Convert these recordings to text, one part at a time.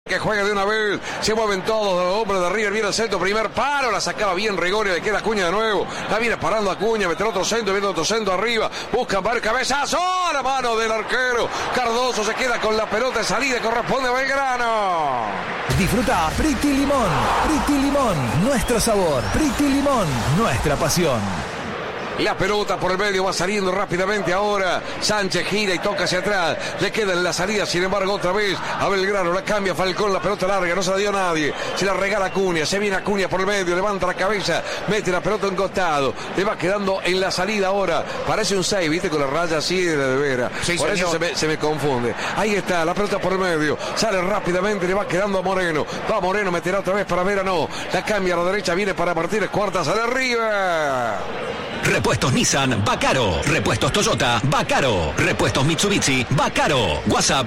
que juega de una vez, se mueven todos los hombres de River, viene el centro, primer paro, la sacaba bien Rigoni, le queda Acuña de nuevo, la viene parando Acuña, mete otro centro, viene otro centro arriba, buscan para el cabezazo, a la mano del arquero, Cardoso se queda con la pelota de salida, corresponde a Belgrano. Disfruta Priti Limón, nuestro sabor, Priti Limón, nuestra pasión. La pelota por el medio va saliendo rápidamente ahora. Sánchez gira y toca hacia atrás. Le queda en la salida, sin embargo, otra vez a Belgrano. La cambia Falcón, la pelota larga, no se la dio a nadie. Se la regala Acuña, se viene Acuña por el medio, levanta la cabeza, mete la pelota en costado. Le va quedando en la salida ahora. Parece un 6, ¿viste? Con la raya así de vera. Sí, por señor. Eso se me confunde. Ahí está, la pelota por el medio. Sale rápidamente, le va quedando a Moreno. Va Moreno, meterá otra vez para Vera, no. La cambia a la derecha, viene para Martínez Cuarta, sale arriba. Repuestos Nissan, Bacaro. Repuestos Toyota, Bacaro. Repuestos Mitsubishi, Bacaro. WhatsApp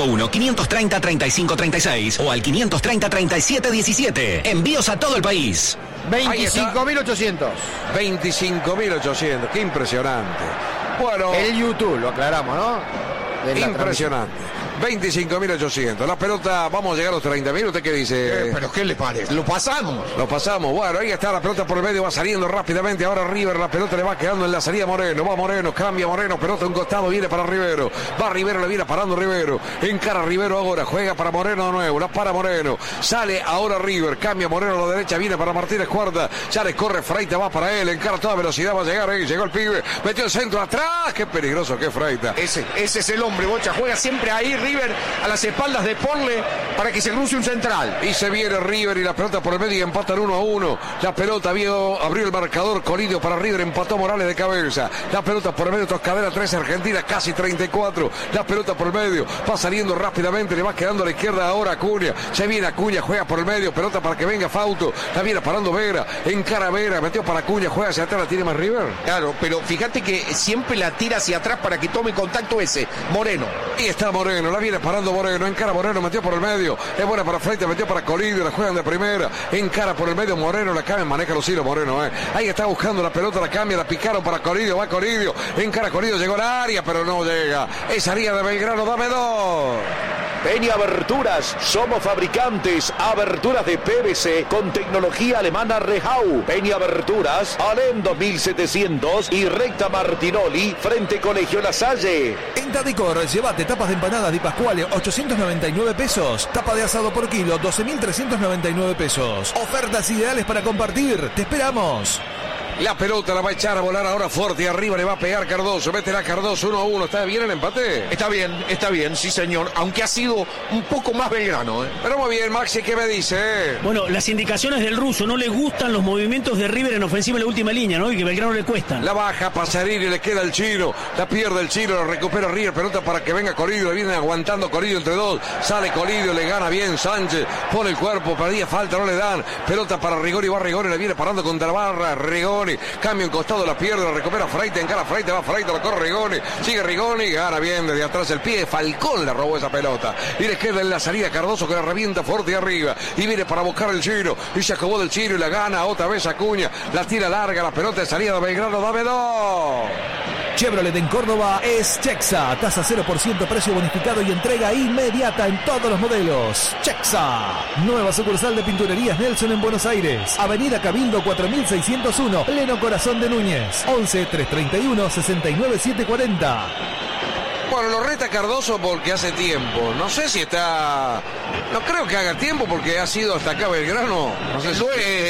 351-530-3536 o al 530-3717. Envíos a todo el país. 25.800. 25.800. Qué impresionante. Bueno, el YouTube, lo aclaramos, ¿no? Impresionante. 25.800. La pelota, vamos a llegar a los 30.000. ¿Usted qué dice? ¿Pero qué le parece? Lo pasamos. Bueno, ahí está la pelota por el medio, va saliendo rápidamente. Ahora River, la pelota le va quedando en la salida a Moreno. Va Moreno, cambia Moreno, pelota a un costado, viene para Rivero. Va Rivero, le viene parando Rivero. Encara Rivero ahora, juega para Moreno de nuevo. La para Moreno. Sale ahora River, cambia Moreno a la derecha, viene para Martínez Cuarta. Ya le corre Freita, va para él. Encara a toda velocidad, va a llegar ahí. Llegó el pibe, metió el centro atrás. Qué peligroso que Freita. Ese es el hombre, Bocha. Juega siempre ahí River a las espaldas de Porle para que se cruce un central. Y se viene River y la pelota por el medio y empatan 1-1. La pelota abrió el marcador. Colidio para River, empató Morales de cabeza. La pelota por el medio, Toscadera 3, Argentina casi 34. La pelota por el medio, va saliendo rápidamente, le va quedando a la izquierda ahora Acuña. Se viene Acuña, juega por el medio, pelota para que venga Fauto. La viene parando Vera, encara Vera, metió para Acuña, juega hacia atrás, la tiene más River. Claro, pero fíjate que siempre la tira hacia atrás para que tome contacto ese, Moreno. Y está Moreno, la viene parando Moreno, encara Moreno, metió por el medio, es buena para Freita, metió para Colidio, la juegan de primera, encara por el medio Moreno, la cambia, maneja los hilos Moreno, ahí está buscando la pelota, la cambia, la picaron para Colidio, va Colidio, encara Colidio, llegó al área, pero no llega, esa área de Belgrano, dame dos. Peña Aberturas, somos fabricantes, aberturas de PVC con tecnología alemana Rehau. Peña Aberturas, Alem 2700 y Recta Martinoli, frente Colegio La Salle. En Tadicor, llévate tapas de empanadas Di Pasquale, 899 pesos. Tapa de asado por kilo, 12.399 pesos. Ofertas ideales para compartir. Te esperamos. La pelota la va a echar a volar ahora fuerte y arriba le va a pegar Cardoso. Métela Cardoso 1-1. ¿Está bien el empate? Está bien, sí señor. Aunque ha sido un poco más Belgrano. Pero muy bien, Maxi, ¿qué me dice? Bueno, las indicaciones del ruso. No le gustan los movimientos de River en ofensiva en la última línea, ¿no? Y que Belgrano le cuesta. La baja Pasarini, le queda el chino. La pierde el chino, la recupera River. Pelota para que venga Colidio. Le viene aguantando Colidio entre dos. Sale Colidio, le gana bien Sánchez. Pone el cuerpo, perdía falta, no le dan. Pelota para Rigoni, va Rigoni, le viene parando contra la barra. Rigoni, cambio en costado, la pierde, la recupera Freita, encara Freita, va Freita, la corre Rigoni, sigue Rigoni, gana bien desde atrás el pie, Falcón le robó esa pelota, y le queda en la salida Cardoso que la revienta fuerte arriba, y viene para buscar el chino, y se acabó del chino y la gana otra vez Acuña, la tira larga, la pelota de salida de Belgrano, dame dos. Chevrolet en Córdoba es Chexa, tasa 0%, precio bonificado y entrega inmediata en todos los modelos. Chexa, nueva sucursal de Pinturerías Nelson en Buenos Aires, Avenida Cabildo 4601, pleno corazón de Núñez, 11 331 69 740. Bueno, lo reta Cardoso porque hace tiempo. No sé si está... No creo que haga tiempo porque ha sido hasta acá Belgrano. No sé si...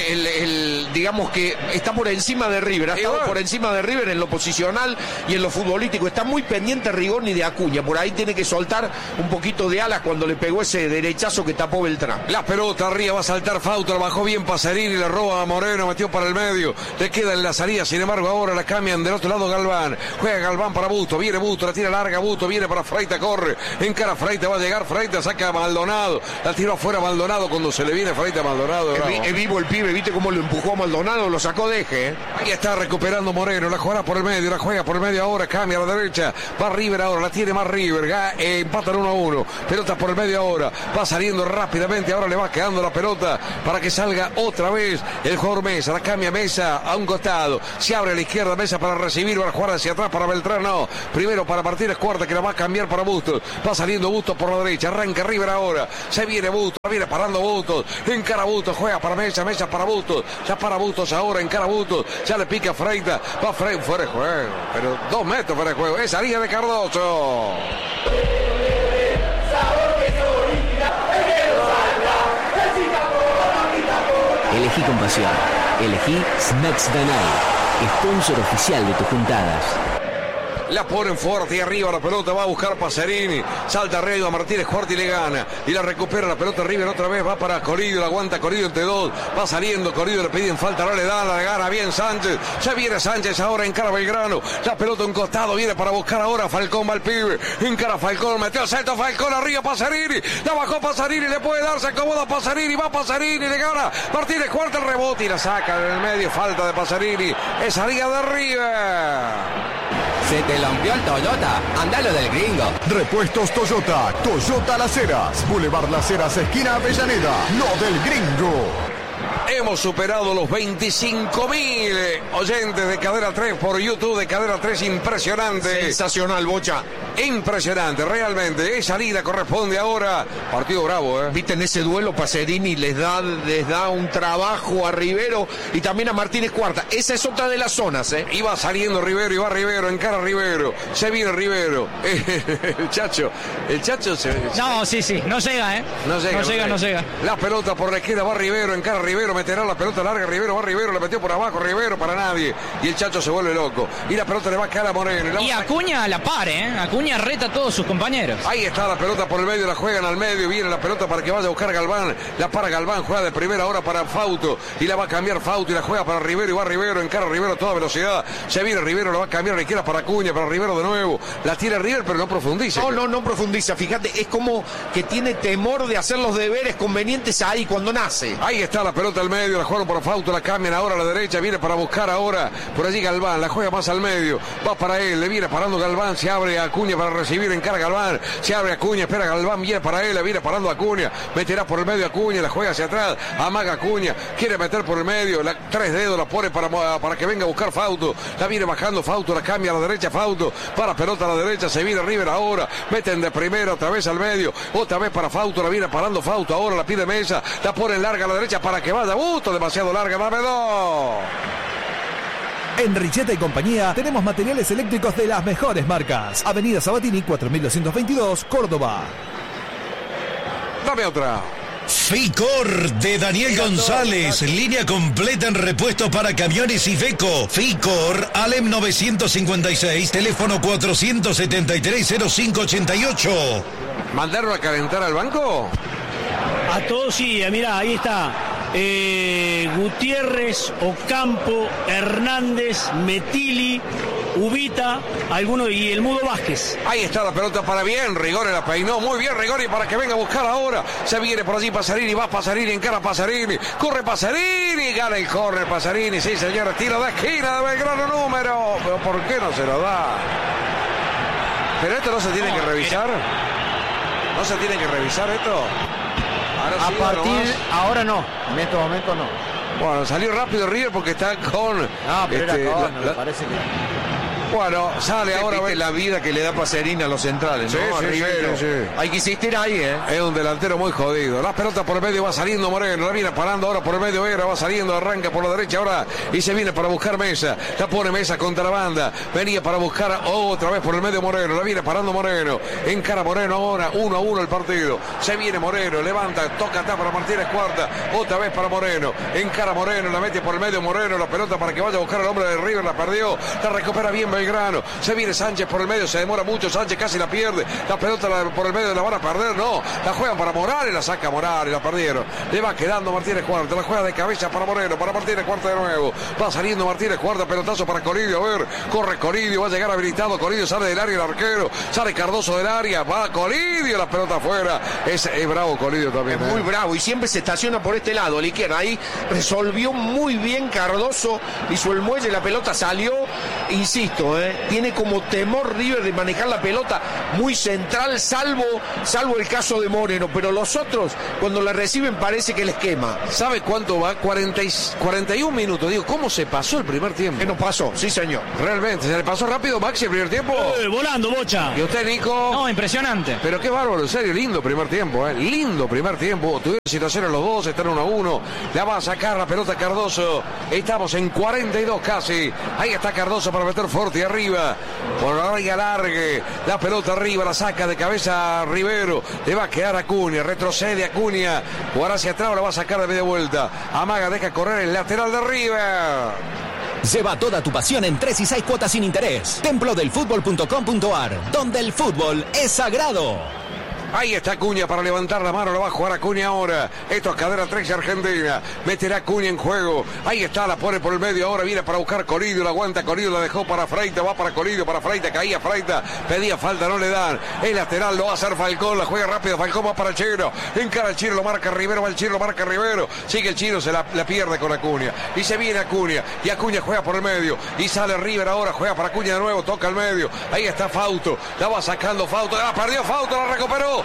digamos que está por encima de River. Ha estado por encima de River en lo posicional y en lo futbolístico. Está muy pendiente Rigoni de Acuña. Por ahí tiene que soltar un poquito de alas cuando le pegó ese derechazo que tapó Beltrán. La pelota arriba, va a saltar Fauto, la bajó bien Pasarini, le roba a Moreno, metió para el medio. Le queda en la salida, sin embargo ahora la cambian del otro lado Galván. Juega Galván para Busto, viene Busto, la tira larga Busto, viene para Freita, corre, encara Freita, va a llegar Freita, saca a Maldonado, la tiró afuera Maldonado cuando se le viene Freita a Maldonado. Es vivo el pibe, viste cómo lo empujó a Maldonado, lo sacó de eje. Ahí está recuperando Moreno, la jugará por el medio, la juega por el medio ahora, cambia a la derecha, va River ahora, la tiene más River, empatan 1-1, pelota por el medio ahora, va saliendo rápidamente, ahora le va quedando la pelota para que salga otra vez el jugador Mesa, la cambia Mesa a un costado, se abre a la izquierda Mesa para recibir, va a jugar hacia atrás para Beltrán, no, primero para Martínez Cuarta que la va a cambiar para Bustos, va saliendo Bustos por la derecha, arranca River ahora, se viene Bustos, viene parando Bustos, encara Bustos, juega para Mesa, Mesa para Bustos, ya para Bustos ahora, encara Bustos, ya le pica Freita, va Freita fuera de juego, pero 2 metros fuera de juego, es salida de Cardoso. Elegí con pasión. Elegí Snacks Danai, sponsor oficial de tus juntadas. La ponen fuerte y arriba la pelota, va a buscar Pacerini, salta arriba Martínez Cuarta y le gana, y la recupera la pelota River otra vez, va para Coridio, la aguanta Coridio entre 2, va saliendo Coridio, le piden falta, no le da, la gana bien Sánchez, ya viene Sánchez ahora, encara Belgrano, la pelota un costado, viene para buscar ahora Falcón, va el pibe, encara Falcón, metió el centro Falcón, arriba Pacerini, la bajó Pacerini, le puede dar, se acomoda Pacerini, va Pacerini, le gana Martínez Cuarta, el rebote y la saca en el medio, falta de Pacerini, es salida de River. Se te rompió el Toyota, andalo del gringo. Repuestos Toyota, Toyota Las Heras, Boulevard Las Heras, esquina Avellaneda, lo del gringo. Hemos superado los 25.000 oyentes de Cadena 3 por YouTube de Cadena 3, impresionante. Sensacional, Bocha. Impresionante, realmente. Esa salida corresponde ahora. Partido bravo, ¿eh? Viste, en ese duelo Pacerini les da un trabajo a Rivero y también a Martínez Cuarta. Esa es otra de las zonas, ¿eh? Iba saliendo Rivero, iba Rivero, encara Rivero. Se viene Rivero. El Chacho se... No, sí, no llega, ¿eh? No llega. La pelota por la izquierda, va Rivero, encara Rivero, meterá la pelota larga, Rivero, va Rivero, le metió por abajo, Rivero para nadie. Y el Chacho se vuelve loco. Y la pelota le va a caer a Moreno. Y Acuña la pare, ¿eh? Acuña reta a todos sus compañeros. Ahí está la pelota por el medio, la juegan al medio, viene la pelota para que vaya a buscar Galván, la para Galván, juega de primera ahora para Fauto, y la va a cambiar Fauto, y la juega para Rivero, y va Rivero, encara Rivero a toda velocidad, se viene Rivero, la va a cambiar a la izquierda para Acuña, para Rivero de nuevo, la tira River, pero no profundiza. No profundiza, fíjate, es como que tiene temor de hacer los deberes convenientes ahí cuando nace. Ahí está la pelota al medio, la juegan por Fauto, la cambian ahora a la derecha, viene para buscar ahora, por allí Galván, la juega más al medio, va para él, le viene parando Galván, se abre a Acuña para recibir, encara Galván, se abre Acuña, espera Galván, viene para él, le viene parando Acuña, meterá por el medio Acuña, la juega hacia atrás, amaga Acuña, quiere meter por el medio, 3 dedos la pone para que venga a buscar Fauto, la viene bajando Fauto, la cambia a la derecha Fauto, para pelota a la derecha, se viene River ahora, meten de primera, otra vez al medio, otra vez para Fauto, la viene parando Fauto, ahora la pide Mesa, la pone larga a la derecha para que vaya Busto, demasiado larga, dame 2. En Richeta y compañía tenemos materiales eléctricos de las mejores marcas. Avenida Sabatini 4222, Córdoba. Dame otra. Ficor de Daniel González, línea completa en repuestos para camiones Iveco. Ficor, Alem 956, teléfono 473-0588. ¿Mandaron a calentar al banco? A todos sí, mirá, ahí está. Gutiérrez, Ocampo, Hernández, Metili, Ubita, y el Mudo Vázquez. Ahí está la pelota para bien, Rigori la peinó, muy bien Rigori para que venga a buscar ahora, se viene por allí Pacerini, va Pacerini, encara Pacerini, corre Pacerini, gana el córner Pacerini, sí señor, tiro de esquina de Belgrano número, pero ¿por qué no se lo da? Pero esto no se tiene que revisar, no se tiene que revisar esto. Ahora no, en este momento no. Bueno, salió rápido River porque está con... pero me parece que... Bueno, sale ahora la vida que le da Pacerini a los centrales, ¿no? A Rivero. Sí. Hay que insistir ahí, ¿eh? Es un delantero muy jodido. La pelota por el medio, va saliendo Moreno, la viene parando ahora por el medio, va saliendo, arranca por la derecha ahora y se viene para buscar Mesa. La pone Mesa contra la banda. Venía para buscar otra vez por el medio Moreno, la viene parando Moreno. Encara Moreno ahora, 1-1 el partido. Se viene Moreno, levanta, toca atrás para Martínez Cuarta, otra vez para Moreno. Encara Moreno, la mete por el medio Moreno, la pelota para que vaya a buscar al hombre de River, la perdió, la recupera bien Belgrano, se viene Sánchez por el medio, se demora mucho, Sánchez casi la pierde, la pelota por el medio la van a perder, no, la juegan para Morales, la saca Morales, la perdieron, le va quedando Martínez Cuarta, la juega de cabeza para Moreno, para Martínez Cuarta de nuevo, va saliendo Martínez Cuarta, pelotazo para Coridio, a ver, corre Coridio, va a llegar habilitado, Coridio sale del área el arquero, sale Cardoso del área, va Coridio, la pelota afuera, es bravo Coridio también. Es muy bravo y siempre se estaciona por este lado, a la izquierda, ahí resolvió muy bien Cardoso, hizo el muelle, la pelota salió, insisto, esto, ¿eh? Tiene como temor River de manejar la pelota muy central, salvo el caso de Moreno, pero los otros cuando la reciben parece que les quema. ¿Sabe cuánto va? 41 minutos. Digo, ¿cómo se pasó el primer tiempo? Que nos pasó, sí señor. Realmente, ¿se le pasó rápido Maxi el primer tiempo? Volando, Bocha. ¿Y usted, Nico? No, impresionante. Pero qué bárbaro, en serio, lindo primer tiempo, lindo primer tiempo. Tuvieron situaciones los dos, están 1-1. La va a sacar la pelota Cardoso. Estamos en 42 casi. Ahí está Cardoso para meter fuerte arriba. Por la raya largue. La pelota arriba, la saca de cabeza Rivero. Le va a quedar Acuña, retrocede Acuña. Jugará hacia atrás, la va a sacar de media vuelta. Amaga, deja correr el lateral de River. Lleva toda tu pasión en 3 y 6 cuotas sin interés. Templodelfutbol.com.ar, donde el fútbol es sagrado. Ahí está Acuña para levantar la mano, la va a jugar Acuña ahora. Esto es cadera 13 Argentina. Meterá Acuña en juego. Ahí está, la pone por el medio. Ahora viene para buscar Coridio, la aguanta Coridio, la dejó para Freita, va para Coridio, para Freita, caía Freita, pedía falta, no le dan. El lateral lo va a hacer Falcón, la juega rápido, Falcón va para el Chino. Encara el Chino, lo marca Rivero, va el Chino, lo marca Rivero. Sigue el Chino, se la pierde con Acuña. Y se viene Acuña. Y Acuña juega por el medio. Y sale River ahora, juega para Acuña de nuevo, toca el medio. Ahí está Fausto, la va sacando Fausto, la perdió Fausto, la recuperó.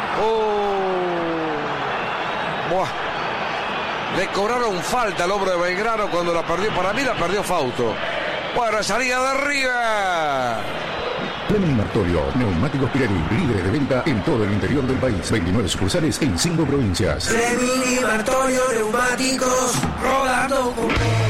Buah. Le cobraron falta al hombre de Belgrano cuando la perdió. Para mí la perdió Fausto. Bueno, salida de arriba. Fleming Martorio, neumáticos Pirelli, libre de venta en todo el interior del país. 29 sucursales en 5 provincias. Fleming Martorio, neumáticos, rodando con...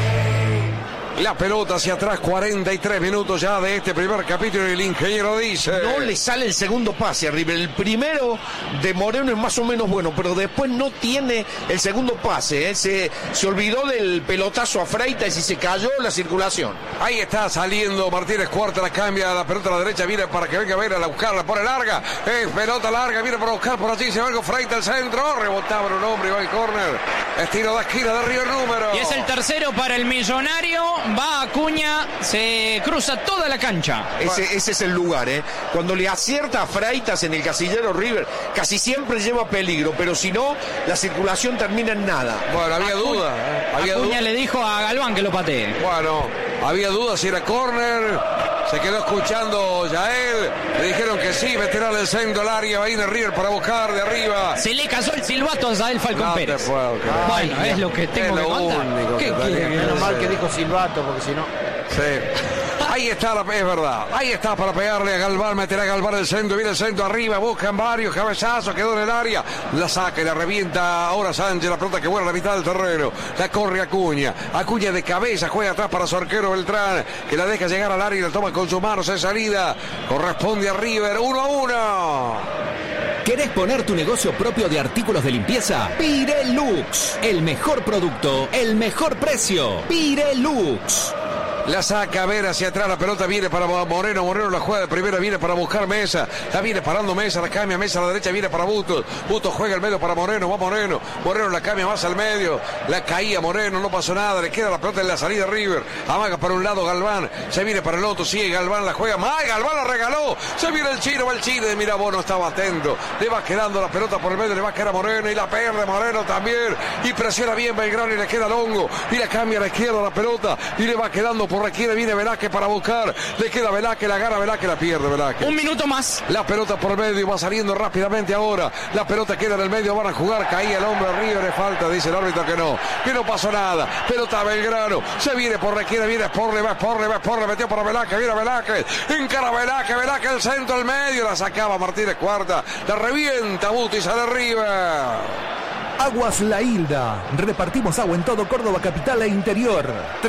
La pelota hacia atrás, 43 minutos ya de este primer capítulo y el ingeniero dice... No le sale el segundo pase a River. El primero de Moreno es más o menos bueno, pero después no tiene el segundo pase. ¿Eh? Se olvidó del pelotazo a Freitas y se cayó la circulación. Ahí está saliendo Martínez Cuarta, la cambia la pelota a la derecha, viene para que venga a ver a buscarla, pone larga. Pelota larga, viene para buscar por allí, se va con Freitas al centro, rebotaba un hombre y va el córner. Estilo de esquina de River número. Y es el tercero para el Millonario. Va Acuña, se cruza toda la cancha. Ese es el lugar, ¿eh? Cuando le acierta a Freitas en el casillero River, casi siempre lleva peligro, pero si no, la circulación termina en nada. Bueno, había duda. Acuña le dijo a Galván que lo patee. Bueno, había duda si era córner. Se quedó escuchando Yael. Le dijeron que sí, veterano del centro del área. Va a ir el River para buscar de arriba. Se le casó el silbato a Yael Falcón Pérez. Bueno, es lo que tengo que contar. ¿Qué quiere? Menos mal que dijo silbato, porque si no... Sí. Ahí está, es verdad. Ahí está para pegarle a Galván. Meterá a Galván el centro. Viene el centro arriba. Buscan varios cabezazos. Quedó en el área. La saca y la revienta ahora Sánchez. La pelota que vuela a la mitad del terreno. La corre Acuña. Acuña de cabeza. Juega atrás para su arquero Beltrán. Que la deja llegar al área y la toma con sus manos en salida. Corresponde a River. 1-1. ¿Querés poner tu negocio propio de artículos de limpieza? Pirelux. El mejor producto, el mejor precio. Pirelux. La saca a ver hacia atrás, la pelota viene para Moreno, Moreno la juega de primera, viene para buscar Mesa, la viene parando Mesa, la cambia Mesa a la derecha, viene para Bustos, Bustos juega el medio para Moreno, va Moreno, Moreno la cambia más al medio, la caía Moreno, no pasó nada, le queda la pelota en la salida River, amaga para un lado Galván, se viene para el otro, sigue Galván, la juega, ¡ay, Galván la regaló! Se viene el Chino, va el Chino, de Mirabó no estaba atento, le va quedando la pelota por el medio, le va a quedar a Moreno y la pierde Moreno también, y presiona bien Belgrano y le queda Longo, y la cambia a la izquierda la pelota, y le va quedando por la izquierda, viene Velázquez para buscar, le queda Velázquez, la gana Velázquez, la pierde Velázquez. Un minuto más. La pelota por el medio, va saliendo rápidamente ahora, la pelota queda en el medio, van a jugar, caía el hombre arriba, le falta, dice el árbitro que no pasó nada, pelota a Belgrano, se viene por la izquierda, viene Sporle, va Sporle, metió para Velázquez, viene Velázquez, encara Velázquez, el centro, el medio, la sacaba Martínez Cuarta, la revienta Buti, sale arriba. Aguas La Hilda. Repartimos agua en todo Córdoba capital e interior.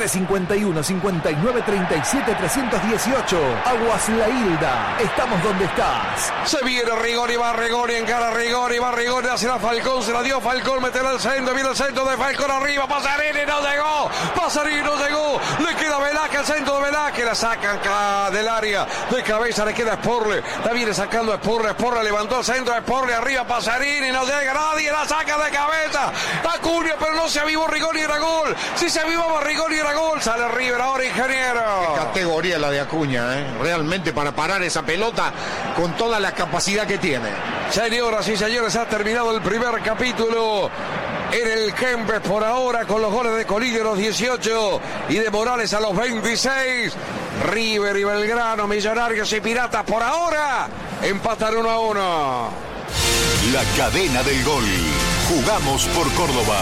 351-5937-318. Aguas La Hilda. Estamos donde estás. Se viene Rigoni, va Rigoni, encara Rigoni, va Rigoni hacia la Falcón, se la dio Falcón, meterá al centro, viene el centro de Falcón arriba, Pasarini no llegó, le queda Velázquez, el centro de Velázquez, la sacan del área, de cabeza le queda Sporle, la viene sacando Sporle levantó el centro de Sporle, arriba Pasarini, no llega nadie, la saca de cabeza, Acuña, pero no se avivó Rigoni, era gol, si se avivaba Rigoni era gol, sale River ahora, ingeniero. Qué categoría la de Acuña, realmente para parar esa pelota con toda la capacidad que tiene. Señoras y señores, ha terminado el primer capítulo. en el Kempes por ahora con los goles de Colidio a los 18 y de Morales a los 26. River y Belgrano, Millonarios y Piratas por ahora empatan 1-1. La cadena del gol. Jugamos por Córdoba.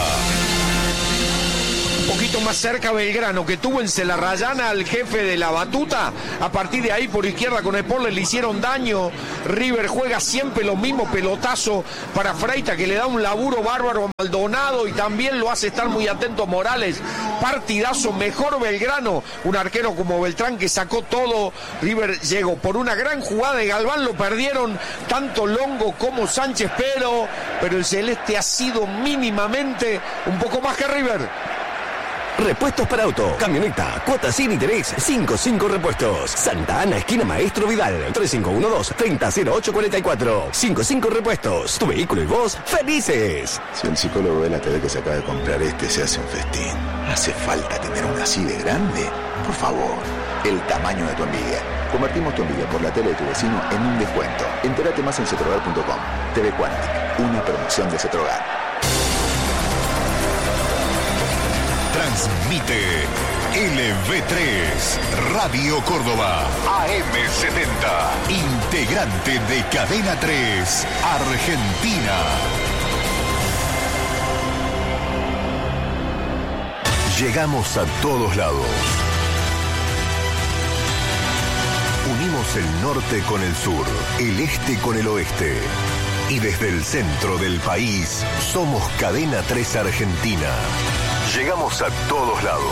Un poquito más cerca Belgrano, que tuvo en Celarrayana al jefe de la batuta. A partir de ahí por izquierda con Sporles le hicieron daño. River juega siempre los mismos pelotazos para Freita, que le da un laburo bárbaro a Maldonado y también lo hace estar muy atento Morales. Partidazo, mejor Belgrano. Un arquero como Beltrán que sacó todo. River llegó por una gran jugada de Galván, lo perdieron tanto Longo como Sánchez, pero el Celeste ha sido mínimamente un poco más que River. Repuestos para auto, camioneta, cuotas sin interés, 55 repuestos. Santa Ana, esquina Maestro Vidal, 3512-300844. 55 repuestos, tu vehículo y vos, felices. Si el psicólogo ve la TV que se acaba de comprar se hace un festín. ¿Hace falta tener una así de grande? Por favor, el tamaño de tu envidia. Convertimos tu envidia por la tele de tu vecino en un descuento. Entérate más en cetrogar.com. TV Quantic, una promoción de Cetrogar. Transmite LV3 Radio Córdoba AM70, integrante de Cadena 3 Argentina. Llegamos a todos lados. Unimos el norte con el sur, el este con el oeste. Y desde el centro del país somos Cadena 3 Argentina. Llegamos a todos lados.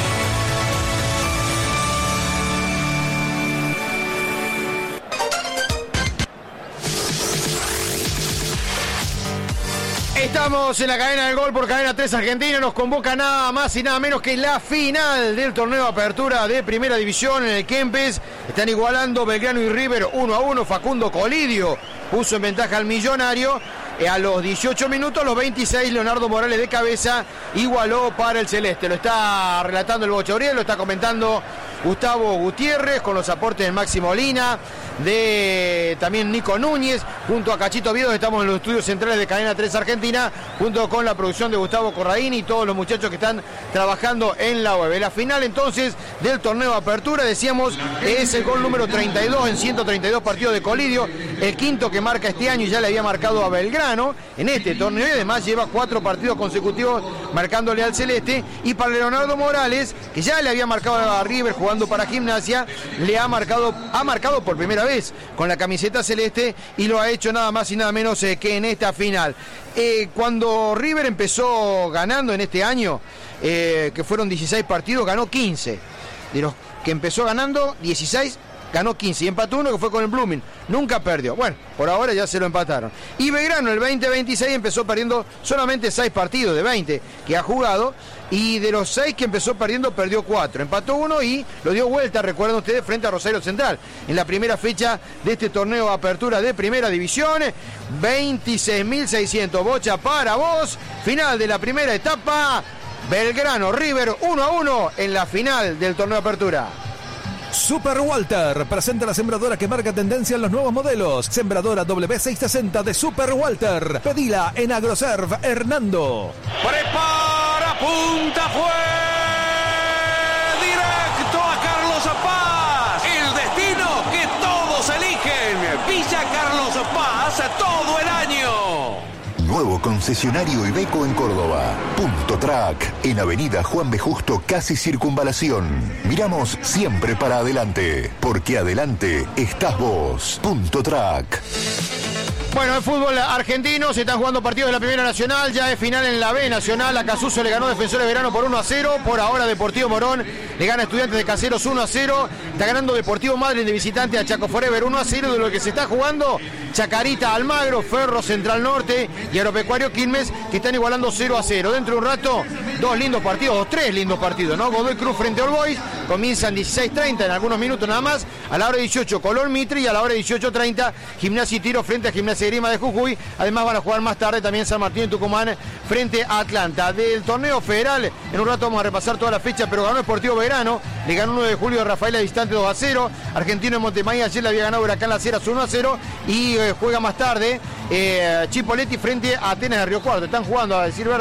Estamos en la cadena del gol por Cadena 3 Argentina. Nos convoca nada más y nada menos que la final del torneo de apertura de Primera División en el Kempes. Están igualando Belgrano y River 1-1. Facundo Colidio puso en ventaja al Millonario. A los 18 minutos, los 26, Leonardo Morales de cabeza igualó para el Celeste. Lo está relatando el Bocha Uriel, lo está comentando Gustavo Gutiérrez con los aportes de Maxi Molina, de también Nico Núñez, junto a Cachito Viedo. Estamos en los estudios centrales de Cadena 3 Argentina, junto con la producción de Gustavo Corraín y todos los muchachos que están trabajando en la web. La final entonces del torneo de apertura, decíamos, es el gol número 32 en 132 partidos de Colidio, el quinto que marca este año y ya le había marcado a Belgrano en este torneo y además lleva 4 partidos consecutivos marcándole al Celeste. Y para Leonardo Morales, que ya le había marcado a River jugando para Gimnasia, le ha marcado por primera vez con la camiseta celeste y lo ha hecho nada más y nada menos que en esta final. Cuando River empezó ganando en este año, que fueron 16 partidos, ganó 15. De los que empezó ganando, 16 ganó 15 y empató uno que fue con el Blooming. Nunca perdió. Bueno, por ahora ya se lo empataron. Y Belgrano el 20-26 empezó perdiendo solamente 6 partidos de 20 que ha jugado. Y de los 6 que empezó perdiendo, perdió 4. Empató uno y lo dio vuelta, recuerden ustedes, frente a Rosario Central. En la primera fecha de este torneo de apertura de Primera División. 26.600. Bocha para vos. Final de la primera etapa. Belgrano River 1-1 en la final del torneo de apertura. Super Walter presenta la sembradora que marca tendencia en los nuevos modelos. Sembradora W660 de Super Walter. Pedila en Agroserv Hernando. Prepara, punta, fue directo a Carlos Paz. El destino que todos eligen. Villa Carlos Paz todo el año. Nuevo concesionario Iveco en Córdoba. Punto Track, en Avenida Juan B. Justo, casi Circunvalación. Miramos siempre para adelante, porque adelante estás vos. Punto Track. Bueno, el fútbol argentino, se están jugando partidos de la Primera Nacional, ya es final en la B Nacional. Acasuso le ganó Defensores de Verano por 1-0, por ahora Deportivo Morón le gana Estudiantes de Caseros 1-0, está ganando Deportivo Madryn de visitante a Chaco Forever 1-0, de lo que se está jugando Chacarita Almagro, Ferro Central Norte y Agropecuario Quilmes, que están igualando 0-0. Dentro de un rato, 3 lindos partidos, ¿no? Godoy Cruz frente a All Boys, comienzan 16:30 en algunos minutos nada más, a la hora 18 Colón Mitre y a la hora 18:30 Gimnasia y Tiro frente a Gimnasia y Grima de Jujuy. Además van a jugar más tarde también San Martín y Tucumán frente a Atlanta. Del torneo federal, en un rato vamos a repasar toda la fecha, pero ganó Sportivo Belgrano, le ganó 9 de julio de Rafaela distante 2-0, Argentino en Montemaíz ayer le había ganado Huracán Las Heras 1-0 y juega más tarde Chipoletti frente a Atenas de Río Cuarto. Están jugando, a decir verdad,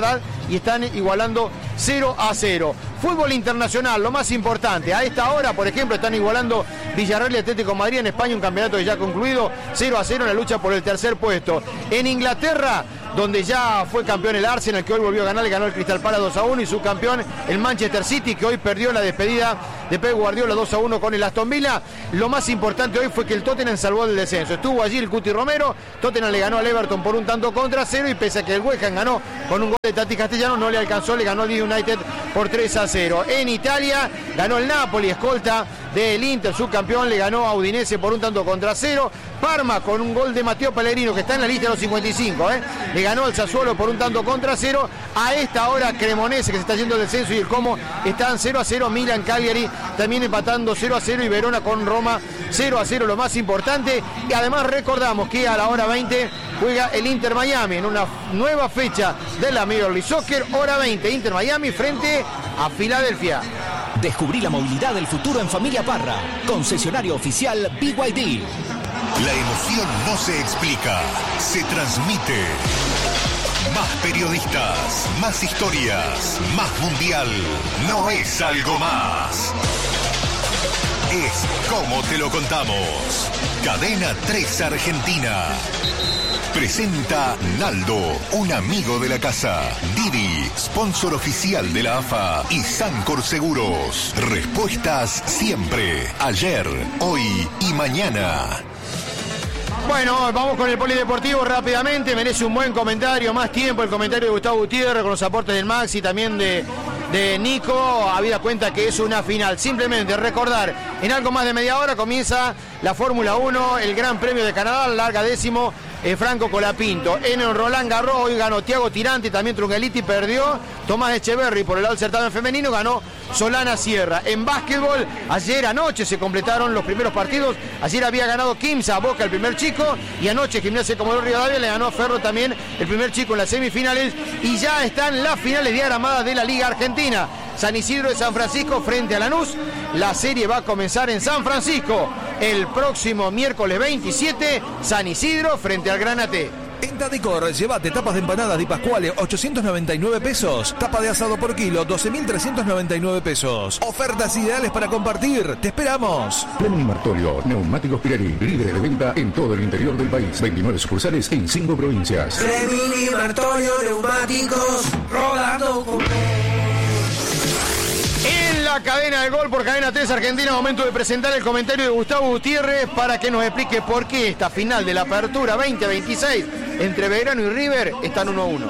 y están igualando 0-0. Fútbol internacional, lo más importante. A esta hora, por ejemplo, están igualando Villarreal y Atlético de Madrid en España, un campeonato que ya ha concluido, 0-0 en la lucha por el tercer puesto. En Inglaterra, donde ya fue campeón el Arsenal, que hoy volvió a ganar, le ganó el Crystal Palace 2-1, y su campeón el Manchester City, que hoy perdió la despedida de Pep Guardiola 2-1 con el Aston Villa. Lo más importante hoy fue que el Tottenham salvó del descenso. Estuvo allí el Cuti Romero, Tottenham le ganó al Everton por un tanto contra 0, y pese a que el West Ham ganó con un gol de Tati Castellano, no le alcanzó, le ganó al United por 3-0. En Italia ganó el Napoli, escolta del Inter, subcampeón, le ganó a Udinese por un tanto contra 0. Parma con un gol de Matteo Pellegrino, que está en la lista de los 55, le ganó al Sassuolo por un tanto contra 0. A esta hora Cremonese, que se está yendo del descenso, y el Como están 0-0. Milan, Cagliari también empatando 0-0, y Verona con Roma 0-0, lo más importante. Y además recordamos que a la hora 20 juega el Inter Miami en una nueva fecha de la Major League Soccer. Hora 20, Inter Miami frente a Filadelfia. Descubrí la movilidad del futuro en Familia Parra, concesionario oficial BYD. La emoción no se explica, se transmite. Más periodistas, más historias, más mundial. No es algo más. Es como te lo contamos. Cadena 3 Argentina. Presenta Naldo, un amigo de la casa. Didi, sponsor oficial de la AFA. Y Sancor Seguros. Respuestas siempre. Ayer, hoy y mañana. Bueno, vamos con el polideportivo rápidamente. Merece un buen comentario, más tiempo el comentario de Gustavo Gutiérrez con los aportes del Maxi, también de Nico, habida cuenta que es una final. Simplemente recordar, en algo más de media hora comienza la Fórmula 1, el Gran Premio de Canadá, larga décimo Franco Colapinto. En el Roland Garros hoy ganó Thiago Tirante, también Trungeliti perdió. Tomás Echeverry por el lado del certamen femenino ganó Solana Sierra. En básquetbol, ayer anoche se completaron los primeros partidos. Ayer había ganado Quimsa a Boca el primer chico, y anoche Gimnasia de Comodoro Rivadavia le ganó a Ferro también el primer chico en las semifinales, y ya están las finales diagramadas de la Liga Argentina. San Isidro de San Francisco frente a Lanús. La serie va a comenzar en San Francisco el próximo miércoles 27. San Isidro frente al Granate. En Tadicor, llévate tapas de empanadas Di Pasquale, 899 pesos. Tapa de asado por kilo, 12.399 pesos. Ofertas ideales para compartir. ¡Te esperamos! Fleming Martolio, Neumáticos Pirelli, líderes de venta en todo el interior del país. 29 sucursales en 5 provincias. Fleming Martolio, Neumáticos, rodando con... En la cadena de Gol por Cadena 3 Argentina, momento de presentar el comentario de Gustavo Gutiérrez para que nos explique por qué esta final de la Apertura 2026 entre Belgrano y River están 1-1.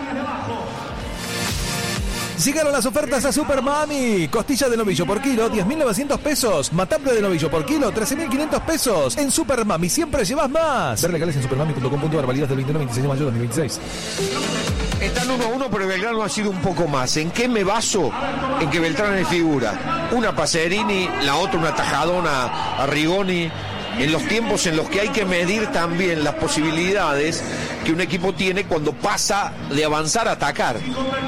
Llegaron las ofertas a Super Mami. Costilla de novillo por kilo, 10.900 pesos. Matambre de novillo por kilo, 13.500 pesos. En Super Mami siempre llevas más. Ver legales en supermami.com.ar, válidas del 29 26 de mayo de 2026. Están 1-1, pero Belgrano ha sido un poco más. ¿En qué me baso? En que Beltrán es figura. Una Pacerini, la otra una tajadona a Rigoni. En los tiempos en los que hay que medir también las posibilidades que un equipo tiene cuando pasa de avanzar a atacar.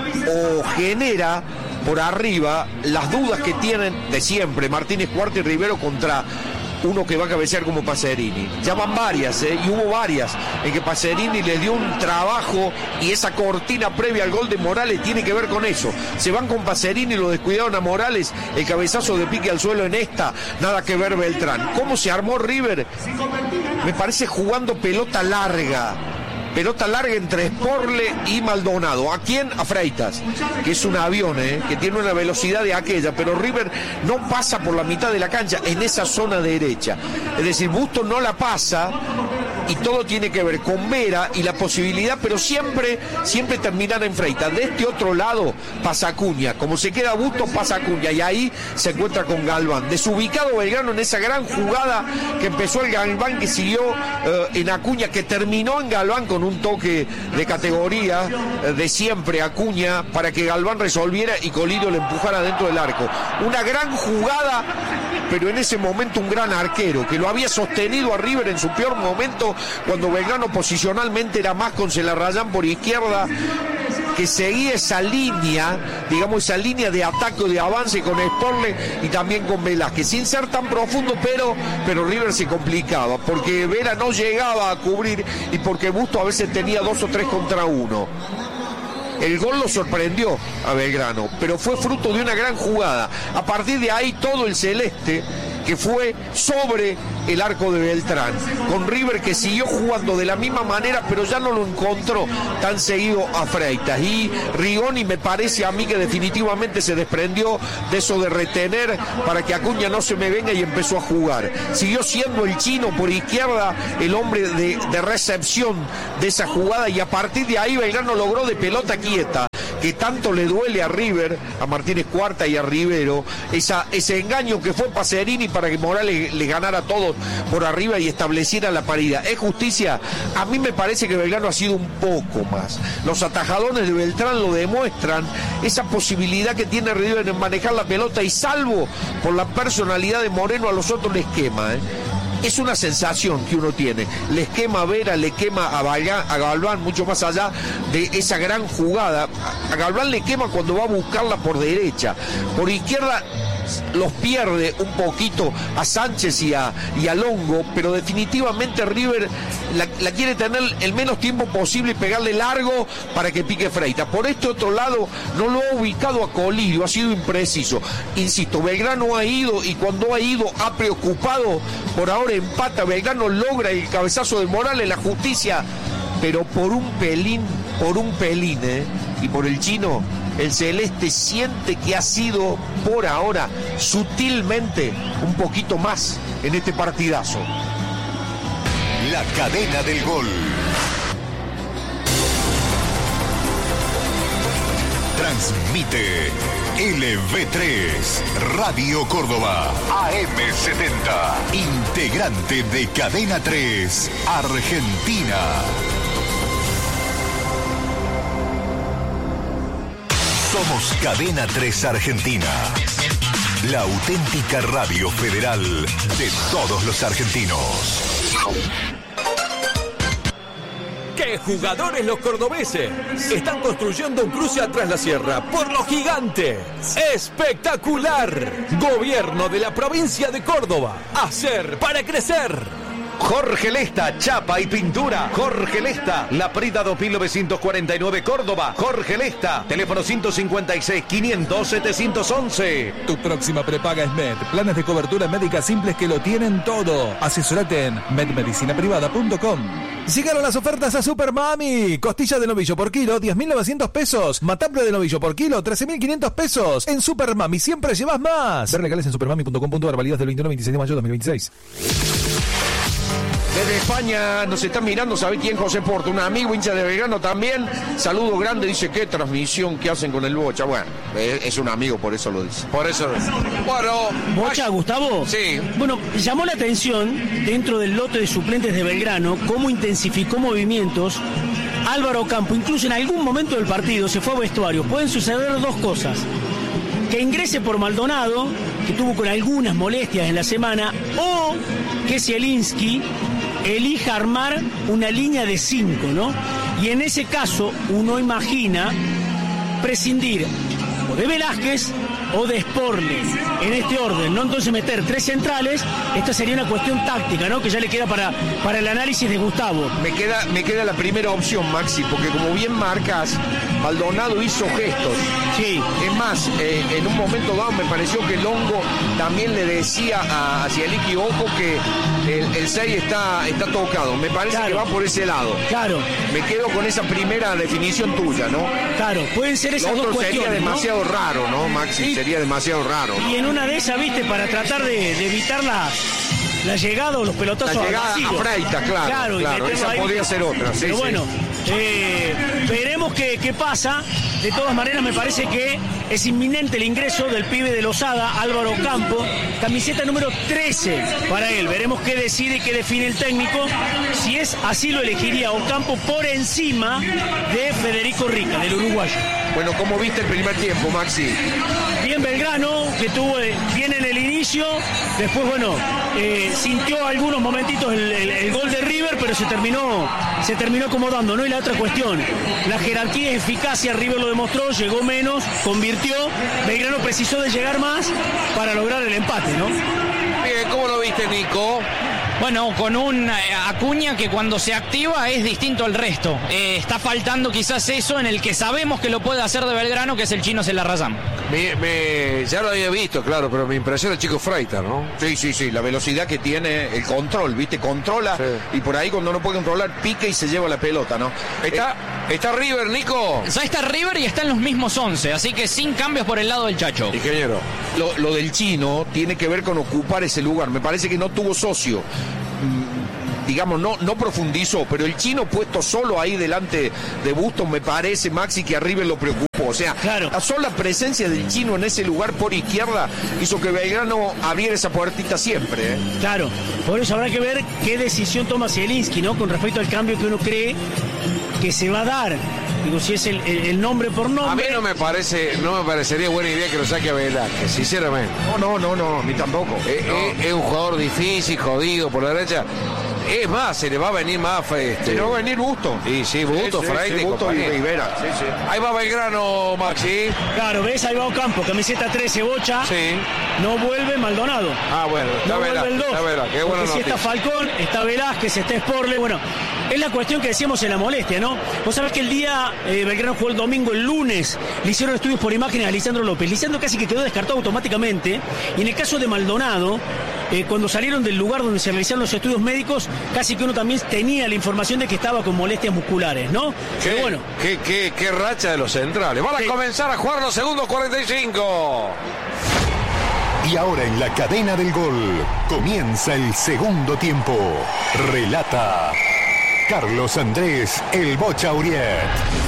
O genera por arriba las dudas que tienen de siempre Martínez Cuarta y Rivero contra uno que va a cabecear como Pacerini. Ya van varias, y hubo varias en que Pacerini le dio un trabajo, y esa cortina previa al gol de Morales tiene que ver con eso. Se van con Pacerini, lo descuidaron a Morales, el cabezazo de pique al suelo en esta, nada que ver Beltrán. ¿Cómo se armó River? Me parece jugando pelota larga entre Sporle y Maldonado. ¿A quién? A Freitas, que es un avión, que tiene una velocidad de aquella, pero River no pasa por la mitad de la cancha en esa zona derecha. Es decir, Bustos no la pasa, y todo tiene que ver con Vera y la posibilidad, pero siempre terminan en Freitas. De este otro lado pasa Acuña, como se queda Bustos pasa Acuña, y ahí se encuentra con Galván. Desubicado Belgrano en esa gran jugada que empezó el Galván, que siguió en Acuña, que terminó en Galván con un toque de categoría de siempre Acuña para que Galván resolviera y Colidio le empujara dentro del arco. Una gran jugada, pero en ese momento un gran arquero que lo había sostenido a River en su peor momento, cuando Belgrano posicionalmente era más con Celarrayán por izquierda, que seguía esa línea, digamos esa línea de ataque, de avance con Sporle y también con Velázquez, sin ser tan profundo, pero River se complicaba, porque Vera no llegaba a cubrir y porque Busto a veces tenía 2 o 3 contra 1. El gol lo sorprendió a Belgrano, pero fue fruto de una gran jugada. A partir de ahí todo el celeste que fue sobre el arco de Beltrán, con River que siguió jugando de la misma manera, pero ya no lo encontró tan seguido a Freitas. Y Rigoni me parece a mí que definitivamente se desprendió de eso de retener para que Acuña no se me venga y empezó a jugar. Siguió siendo el chino por izquierda el hombre de recepción de esa jugada, y a partir de ahí Belgrano logró de pelota quieta, que tanto le duele a River, a Martínez Cuarta y a Rivero, ese engaño que fue Pacerini para que Morales le ganara a todos por arriba y estableciera la paridad. ¿Es justicia? A mí me parece que Belgrano ha sido un poco más. Los atajadones de Beltrán lo demuestran, esa posibilidad que tiene River en manejar la pelota, y salvo por la personalidad de Moreno, a los otros les quema, Es una sensación que uno tiene. Les quema a Vera, le quema a Galván, mucho más allá de esa gran jugada. A Galván le quema cuando va a buscarla por derecha. Por izquierda los pierde un poquito a Sánchez y a Longo, pero definitivamente River la quiere tener el menos tiempo posible y pegarle largo para que pique Freitas. Por este otro lado no lo ha ubicado a Colidio, ha sido impreciso. Insisto, Belgrano ha ido, y cuando ha ido ha preocupado. Por ahora empata, Belgrano logra el cabezazo de Morales, la justicia, pero por un pelín, y por el chino, el celeste siente que ha sido por ahora sutilmente un poquito más en este partidazo. La cadena del gol. Transmite LV3 Radio Córdoba AM70, integrante de Cadena 3 Argentina. Somos Cadena 3 Argentina, la auténtica radio federal de todos los argentinos. ¡Qué jugadores los cordobeses! Están construyendo un cruce atrás la sierra por los gigantes. ¡Espectacular! Gobierno de la provincia de Córdoba. Hacer para crecer. Jorge Lesta, chapa y pintura. Jorge Lesta, La Prida 2949 Córdoba. Jorge Lesta, teléfono 156-500-711. Tu próxima prepaga es Med. Planes de cobertura médica simples que lo tienen todo. Asesorate en medmedicinaprivada.com. Llegaron las ofertas a Super Mami. Costilla de novillo por kilo, 10.900 pesos. Matambre de novillo por kilo, 13.500 pesos. En Super Mami siempre llevas más. Ver legales en supermami.com.ar, válidas del 21 al 26 de mayo de 2026. Desde España nos están mirando, ¿sabe quién? José Porto, un amigo hincha de Belgrano también. Saludo grande, dice, qué transmisión que hacen con el Bocha. Bueno, es un amigo, por eso lo dice. Por eso. Bueno, Bocha, Gustavo. Sí. Bueno, llamó la atención dentro del lote de suplentes de Belgrano cómo intensificó movimientos Álvaro Campo. Incluso en algún momento del partido se fue a vestuario. Pueden suceder dos cosas: que ingrese por Maldonado, que tuvo con algunas molestias en la semana, o que Zielinski elija armar una línea de 5, ¿no? Y en ese caso uno imagina prescindir o de Velázquez o de Sporle, en este orden, ¿no? Entonces meter 3 centrales, esta sería una cuestión táctica, ¿no? Que ya le queda para el análisis de Gustavo. Me queda la primera opción, Maxi, porque como bien marcas, Maldonado hizo gestos. Sí. Es más, en un momento dado me pareció que Longo también le decía a Zielinski, ojo que el 6 está tocado. Me parece que va por ese lado. Claro. Me quedo con esa primera definición tuya, ¿no? Claro, pueden ser esas dos cuestiones, sería demasiado raro, ¿no, Maxi? Sí. Sería demasiado raro. Y en una de esas, viste, para tratar de evitar la llegada o los pelotazos la llegada a Freitas, claro, esa ahí podría ser otra. Sí, pero sí. Bueno, veremos qué pasa. De todas maneras, me parece que es inminente el ingreso del pibe de Losada, Álvaro Campo, camiseta número 13 para él. Veremos qué decide y qué define el técnico. Si es así, lo elegiría Ocampo por encima de Federico Rica, del uruguayo. Bueno, ¿cómo viste el primer tiempo, Maxi? Bien Belgrano, que tuvo bien en el inicio, después, bueno, sintió algunos momentitos el gol de River, pero se terminó acomodando, ¿no? Y la otra cuestión, la jerarquía y eficacia, River lo demostró, llegó menos, convirtió, Belgrano precisó de llegar más para lograr el empate, ¿no? Bien, ¿cómo lo viste, Nico? Bueno, con un Acuña que cuando se activa es distinto al resto. Está faltando quizás eso en el que sabemos que lo puede hacer de Belgrano, que es el chino Celarrayán. Ya lo había visto, claro, pero me impresiona el chico Freitas, ¿no? Sí, la velocidad que tiene, el control, ¿viste? Controla, sí. Y por ahí cuando no puede controlar, pica y se lleva la pelota, ¿no? Está River, Nico. Ya está River y está en los mismos 11, así que sin cambios por el lado del Chacho. Ingeniero. Lo del chino tiene que ver con ocupar ese lugar. Me parece que no tuvo socio. Digamos, no profundizó, pero el chino puesto solo ahí delante de Bustos, me parece, Maxi, que a River lo preocupó. O sea, claro, la sola presencia del chino en ese lugar por izquierda hizo que Belgrano abriera esa puertita siempre. Claro, por eso habrá que ver qué decisión toma Zielinski, ¿no? Con respecto al cambio que uno cree que se va a dar. Digo, si es el nombre por nombre. A mí no me parecería buena idea que lo saque a Velázquez, sinceramente. No, a mí tampoco. Es un jugador difícil, jodido por la derecha. Es más, se le va a venir más. Se le va a venir Bustos. Sí, Bustos, Freitas y Rivera. Sí. Ahí va Belgrano, Maxi. Claro, ves, ahí va Ocampo, camiseta 13, Bocha. Sí. No vuelve Maldonado. Bueno, no vuelve el 2. Qué buena noticia. Si está Falcón, está Velázquez, está Sporle. Bueno, es la cuestión que decíamos en la molestia, ¿no? Vos sabés que el día Belgrano jugó el domingo, el lunes le hicieron estudios por imágenes a Lisandro López. Lisandro casi que quedó descartado automáticamente. Y en el caso de Maldonado, cuando salieron del lugar donde se realizaron los estudios médicos, casi que uno también tenía la información de que estaba con molestias musculares, ¿no? Pero bueno. Qué racha de los centrales. Van a comenzar a jugar los segundos 45. Y ahora en la cadena del gol comienza el segundo tiempo. Relata Carlos Andrés El Bocha Uriet.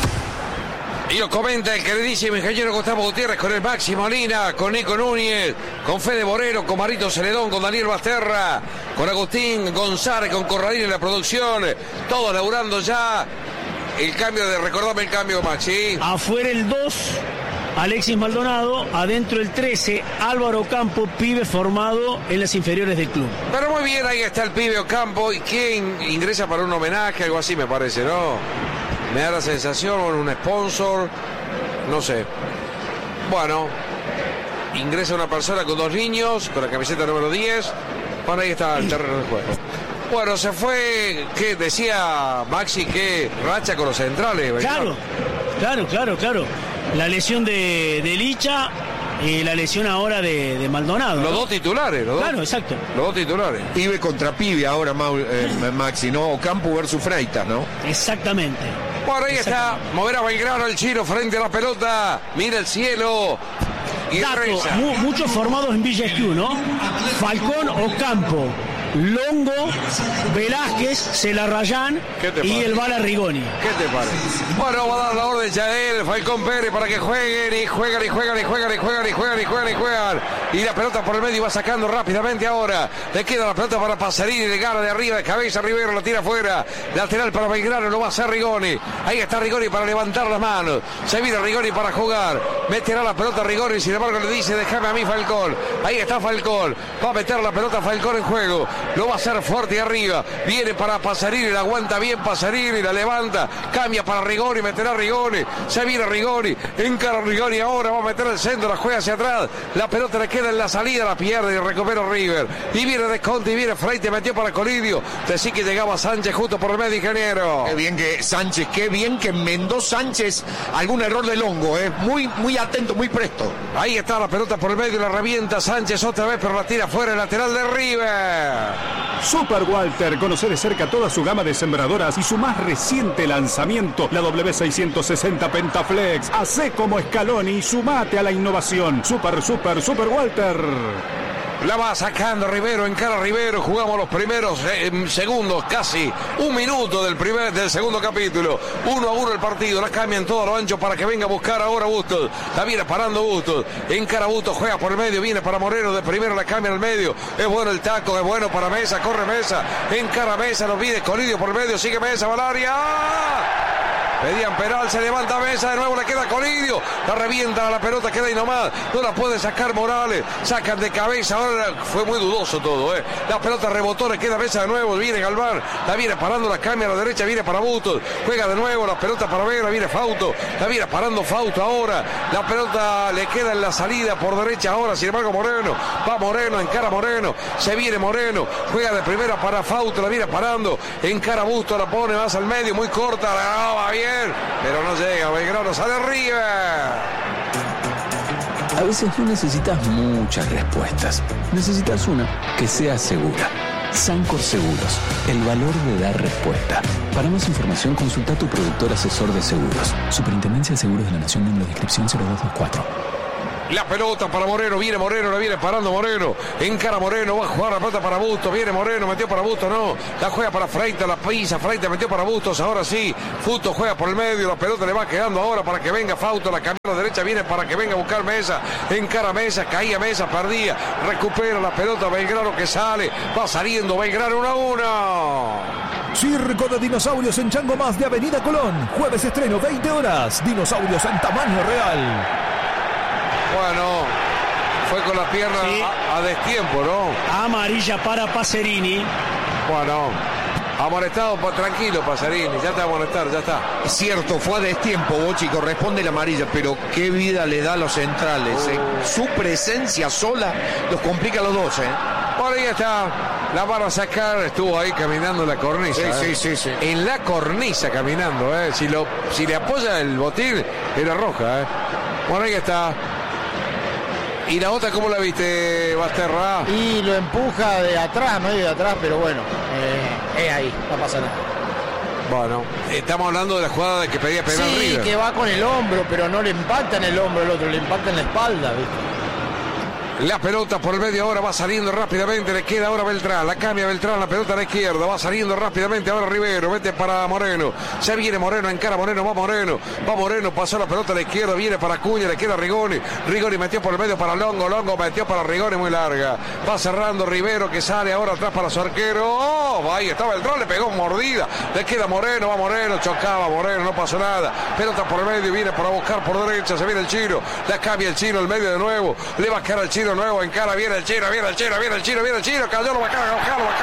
Y lo comenta el queridísimo ingeniero Gustavo Gutiérrez con el Maxi Molina, con Nico Núñez, con Fede Borero, con Marito Celedón, con Daniel Basterra, con Agustín González, con Corradín en la producción. Todos laburando ya el cambio recordame el cambio, Maxi. Afuera el 2, Alexis Maldonado, adentro el 13, Álvaro Ocampo, pibe formado en las inferiores del club. Pero muy bien, ahí está el pibe Ocampo. ¿Y quién ingresa para un homenaje? Algo así me parece, ¿no? Me da la sensación, un sponsor, no sé. Bueno, ingresa una persona con 2 niños, con la camiseta número 10. Bueno, ahí está el terreno del juego. Bueno, se fue, ¿qué decía Maxi? Que racha con los centrales. Claro. La lesión de Licha y la lesión ahora de Maldonado. Los dos titulares, Claro, exacto. Los dos titulares. Pibe contra pibe ahora, Maxi, ¿no? Ocampo versus Freitas, ¿no? Exactamente. Bueno, ahí está. Mover a Belgrano el chino frente a la pelota. Mira el cielo. Y reza. Muchos formados en Villa Esquiú, ¿no? Falcón, Ocampo, Longo, Velázquez, Celarrayán y el Bala Rigoni. ¿Qué te parece? Bueno, va a dar la orden ya él, Falcón Pérez, para que jueguen y juegan. Y la pelota por el medio va sacando rápidamente ahora. Le queda la pelota para Pasarini, le gana de arriba, de cabeza, Rivero la tira afuera. Lateral para Belgrano, lo va a hacer Rigoni. Ahí está Rigoni para levantar las manos. Se viene Rigoni para jugar. Meterá la pelota Rigoni, sin embargo le dice, déjame a mí Falcón. Ahí está Falcón. Va a meter la pelota Falcón en juego. Lo va a hacer fuerte arriba. Viene para Pasarini, la aguanta bien Pasarini, la levanta. Cambia para Rigoni, meterá Rigoni. Se viene Rigoni. Encara Rigoni ahora, va a meter el centro, la juega hacia atrás. La pelota le queda en la salida, la pierde y recupera River. Y viene Desconte y viene Freitas, metió para Colidio. Decí que llegaba Sánchez justo por el medio, ingeniero. Qué bien que Sánchez, qué bien que enmendó Sánchez algún error de Longo, muy atento, muy presto. Ahí está la pelota por el medio, la revienta Sánchez otra vez, pero la tira fuera el lateral de River. Super Walter, conoce de cerca toda su gama de sembradoras y su más reciente lanzamiento, la W660 Pentaflex. Hacé como Scaloni y sumate a la innovación. Super Walter. La va sacando Rivero, encara Rivero. Jugamos los primeros segundos, casi un minuto del segundo capítulo. 1-1 el partido. La cambian todo a lo ancho para que venga a buscar ahora Bustos. La viene parando Bustos. Encara Bustos, juega por el medio, viene para Moreno. De primero la cambia al medio. Es bueno el taco, es bueno para Mesa. Corre Mesa, encara Mesa, lo pide Colidio por el medio. Sigue Mesa, Valaria. Pedían penal, se levanta Mesa, de nuevo le queda Colidio. la revientan a la pelota, queda ahí nomás, no la puede sacar Morales, sacan de cabeza, ahora fue muy dudoso todo, la pelota rebotó, le queda Mesa de nuevo, viene Galván, la viene parando, la cambia a la derecha, viene para Bustos, juega de nuevo, la pelota para Vera, viene Fausto, la viene parando Fausto ahora, la pelota le queda en la salida por derecha ahora, sin embargo Moreno, va Moreno, encara Moreno, se viene Moreno, juega de primera para Fausto, la viene parando, encara Bustos, la pone más al medio, muy corta, va bien, pero no llega, Belgrano sale arriba. A veces no necesitas muchas respuestas, necesitas una que sea segura. Sancor Seguros, el valor de dar respuesta. Para más información consulta a tu productor asesor de seguros. Superintendencia de Seguros de la Nación, número de inscripción 0224. La pelota para Moreno, viene Moreno, la viene parando Moreno, encara Moreno, va a jugar la pelota para Bustos, viene Moreno, metió para Bustos, no, la juega para Freitas, la pisa, Freitas metió para Bustos, ahora sí, Bustos juega por el medio, la pelota le va quedando ahora para que venga Fausto, la cambia a la derecha, viene para que venga a buscar Mesa, encara Mesa, caía Mesa, perdía, recupera la pelota Belgrano que sale, va saliendo Belgrano 1-1. Circo de dinosaurios en Chango Más de Avenida Colón, jueves estreno 20 horas, dinosaurios en tamaño real. Bueno, fue con la pierna a destiempo, ¿no? Amarilla para Pacerini. Bueno, amonestado, tranquilo Pacerini, ya te va a amonestar, ya está. Es cierto, fue a destiempo, Bochi, corresponde la amarilla, pero qué vida le da a los centrales. Su presencia sola los complica a los dos, Por ahí está, la van a sacar, estuvo ahí caminando en la cornisa. Sí. En la cornisa caminando, si le apoya el botín, era roja, Bueno, ahí está. ¿Y la otra cómo la viste, Basterra? Y lo empuja de atrás, medio de atrás, pero bueno, es ahí, no pasa nada. Bueno, estamos hablando de la jugada de que pedía penal River. Sí, que va con el hombro, pero no le impacta en el hombro el otro, le impacta en la espalda, ¿viste? La pelota por el medio ahora va saliendo rápidamente, le queda ahora Beltrán, la cambia Beltrán, la pelota a la izquierda, va saliendo rápidamente ahora Rivero, vete para Moreno, se viene Moreno, encara Moreno, va Moreno, pasó la pelota a la izquierda, viene para Acuña, le queda Rigoni metió por el medio para Longo metió para Rigoni muy larga, va cerrando Rivero que sale ahora atrás para su arquero, ahí está Beltrán, le pegó mordida, le queda Moreno, va Moreno, chocaba Moreno, no pasó nada, pelota por el medio, viene para buscar por derecha, se viene el Chino, la cambia el Chino al medio de nuevo, le va a quedar al Chino nuevo, encara, viene el Chino, cayó, lo bajaron,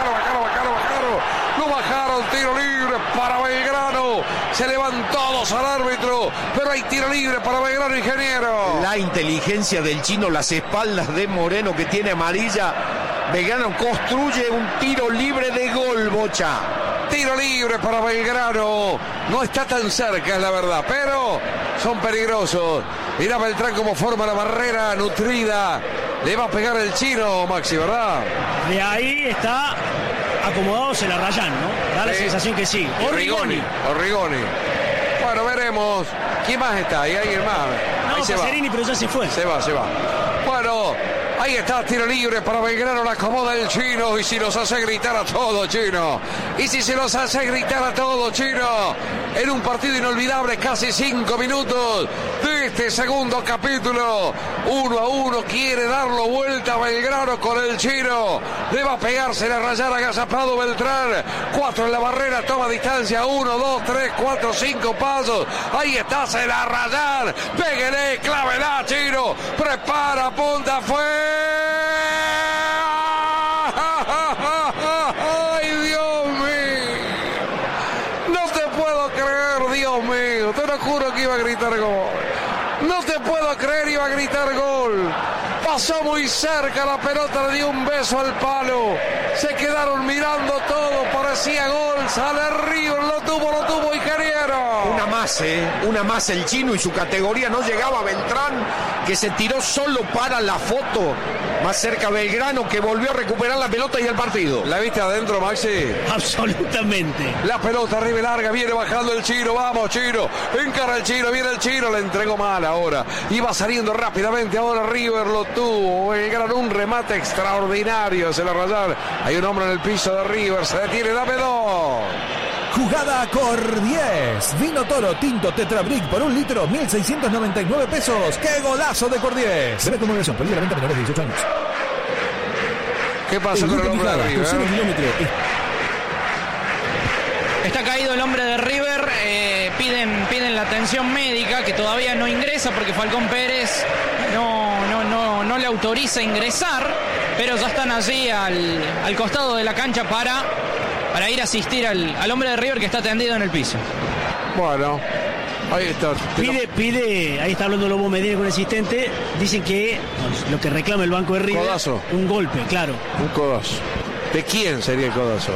lo bajaron, tiro libre para Belgrano, se levantó dos al árbitro, pero hay tiro libre para Belgrano, ingeniero. La inteligencia del Chino, las espaldas de Moreno que tiene amarilla, Belgrano construye un tiro libre de gol, Bocha. Tiro libre para Belgrano, no está tan cerca es la verdad, pero son peligrosos. Mirá Beltrán como forma la barrera nutrida, le va a pegar el Chino, Maxi, ¿verdad? De ahí está acomodado Celarrayán, ¿no? Da la sensación que sí. O Rigoni. Bueno, veremos. ¿Quién más está? ¿Hay alguien más? No, Pacerini, pero ya se fue. Se va. Bueno, ahí está, tiro libre para Belgrano, la acomoda el Chino, y si los hace gritar a todos, Chino. Y si se los hace gritar a todos, Chino. En un partido inolvidable, casi 5 minutos de este segundo capítulo. 1-1, quiere darlo vuelta a Belgrano con el Chino. Le va a pegarse la rayada agazapado Beltrán. 4 en la barrera, toma distancia. 1, 2, 3, 4, 5 pasos. Ahí está, se la rayan. Péguele, clávela, Chino. Prepara, punta, fue. ¡Ay, Dios mío! No te puedo creer, Dios mío. Te lo juro que iba a gritar gol. No te puedo creer, iba a gritar gol. Pasó muy cerca la pelota, le dio un beso al palo. Se quedaron mirando todo, parecía gol. Sale River, lo tuvo, ingeniero. Una más el Chino y su categoría. No llegaba Beltrán, que se tiró solo para la foto. Más cerca Belgrano, que volvió a recuperar la pelota y el partido. ¿La viste adentro, Maxi? Absolutamente. La pelota arriba larga, viene bajando el Chino. Vamos, Chino. Encara el Chino, viene el Chino. Le entregó mal ahora. Iba saliendo rápidamente. Ahora River lo tuvo. Belgrano, un remate extraordinario. Se la rayaron. Hay un hombre en el piso de River. Se detiene, dame 2. Jugada Cor 10. Vino Toro Tinto Tetrabric por 1 litro, 1.699 pesos. ¡Qué golazo de Cor 10! Se ve como versión, peligro la venta menores de 18 años. ¿Qué pasa con el hombre de River? Está caído el hombre de River. piden la atención médica, que todavía no ingresa porque Falcón Pérez no le autoriza ingresar, pero ya están allí al costado de la cancha para ir a asistir al hombre de River que está tendido en el piso. Bueno, ahí está. Pide, ahí está hablando Lobo Medina con el asistente, dicen que lo que reclama el banco de River, codazo. Un golpe, claro. Un codazo. ¿De quién sería el codazo?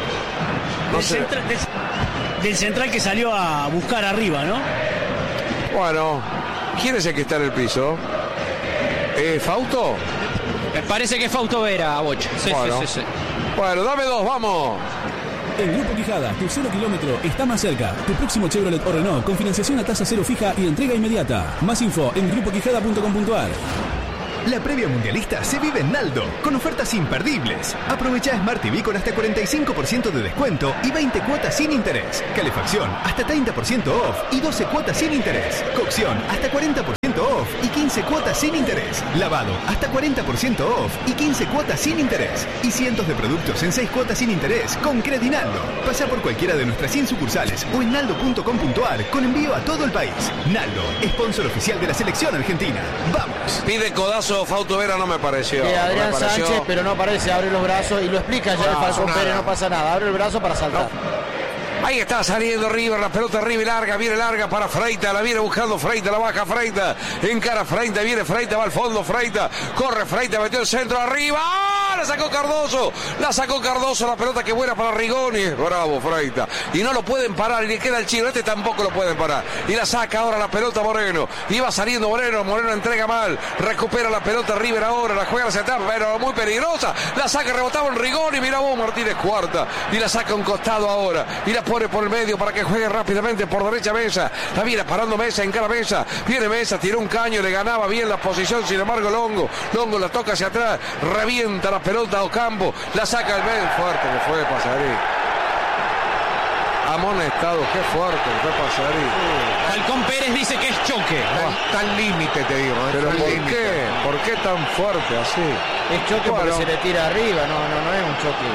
Del central que salió a buscar arriba, ¿no? Bueno, ¿quién es el que está en el piso? ¿Fausto? Me parece que es Fausto Vera, Bocha. Sí. Bueno, dame dos, vamos. En Grupo Quijada, tu 0 kilómetro está más cerca. Tu próximo Chevrolet o Renault con financiación a tasa cero fija y entrega inmediata. Más info en grupoquijada.com.ar. La previa mundialista se vive en Naldo, con ofertas imperdibles. Aprovecha Smart TV con hasta 45% de descuento y 20 cuotas sin interés. Calefacción hasta 30% off y 12 cuotas sin interés. Cocción hasta 40% off y 15 cuotas sin interés. Lavado hasta 40% off y 15 cuotas sin interés. Y cientos de productos en 6 cuotas sin interés con Credinaldo. Pasa por cualquiera de nuestras 100 sucursales o en naldo.com.ar con envío a todo el país. Naldo, sponsor oficial de la selección argentina. ¡Vamos! Pide codazo Fausto Vera, no me pareció. Adrián Sánchez, pero no aparece, abre los brazos y lo explica ya el Falcón Pérez, no pasa nada, abre el brazo para saltar. No. Ahí está saliendo River, la pelota River viene larga para Freita, la viene buscando Freita, la baja Freita, encara Freita, viene Freita, va al fondo Freita, corre Freita, metió el centro arriba, la sacó Cardoso, la pelota que buena para Rigoni, bravo Freita, y no lo pueden parar, y le queda el chino, este tampoco lo pueden parar, y la saca ahora la pelota Moreno, y va saliendo Moreno entrega mal, recupera la pelota River ahora, la juega hacia atrás, pero muy peligrosa, la saca, rebotaba en Rigoni, mira vos Martínez cuarta, y la saca a un costado ahora, y la pone por el medio para que juegue rápidamente por derecha Mesa, la viene parando Mesa, encara Mesa, viene Mesa, tiró un caño, le ganaba bien la posición, sin embargo Longo la toca hacia atrás, revienta la pelota a Ocampo, la saca al medio, fuerte que fue Pasarí, amonestado, qué fuerte que fue Pasarí. Falcón Pérez dice que es choque. Tan límite te digo. Pero ¿por qué tan fuerte así? Es choque porque se le tira arriba, no es un choque,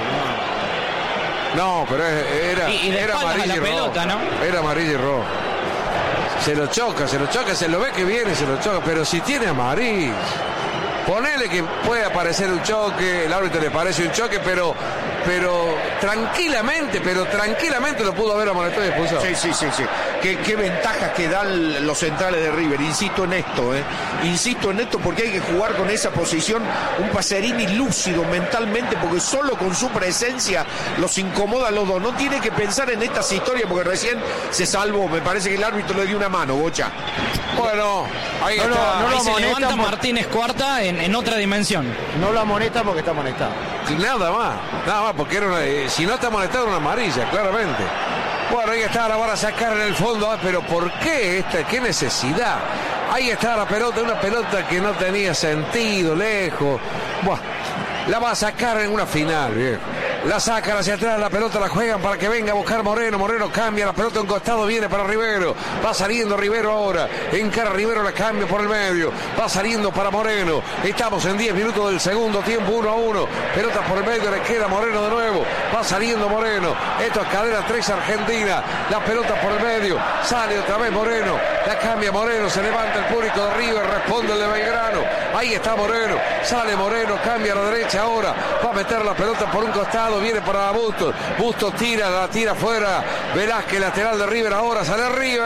no, pero era amarillo y rojo. Pelota, ¿no? Era amarillo y rojo. Se lo choca, se lo ve que viene, se lo choca, pero si tiene amarillo, ponele que puede aparecer un choque, el árbitro le parece un choque, pero tranquilamente lo pudo haber amonestado y expulsado. Sí. Qué ventajas que dan los centrales de River. Insisto en esto porque hay que jugar con esa posición. Un Pacerini lúcido mentalmente, porque solo con su presencia los incomoda a los dos. No tiene que pensar en estas historias porque recién se salvó. Me parece que el árbitro le dio una mano, Bocha. Bueno, ahí está. Ahí se levanta Martínez Cuarta en otra dimensión. No lo amonesta porque está amonestado. Nada más, porque si no está amonestado era una amarilla, claramente. Bueno, ahí está, la van a sacar en el fondo, pero ¿por qué qué necesidad? Ahí está la pelota, una pelota que no tenía sentido, lejos. Buah, la va a sacar en una final, viejo. La sacan hacia atrás, la pelota la juegan para que venga a buscar Moreno cambia, la pelota a un costado, viene para Rivero, va saliendo Rivero ahora, encara Rivero, la cambia por el medio, va saliendo para Moreno, estamos en 10 minutos del segundo tiempo, 1-1, pelota por el medio, le queda Moreno de nuevo, va saliendo Moreno, esto es cadena 3 Argentina, la pelota por el medio, sale otra vez Moreno, la cambia Moreno, se levanta el público de River, responde el de Belgrano, ahí está Moreno, sale Moreno, cambia a la derecha ahora, va a meter la pelota por un costado, viene para Bustos la tira fuera, Velázquez lateral de River ahora, sale River.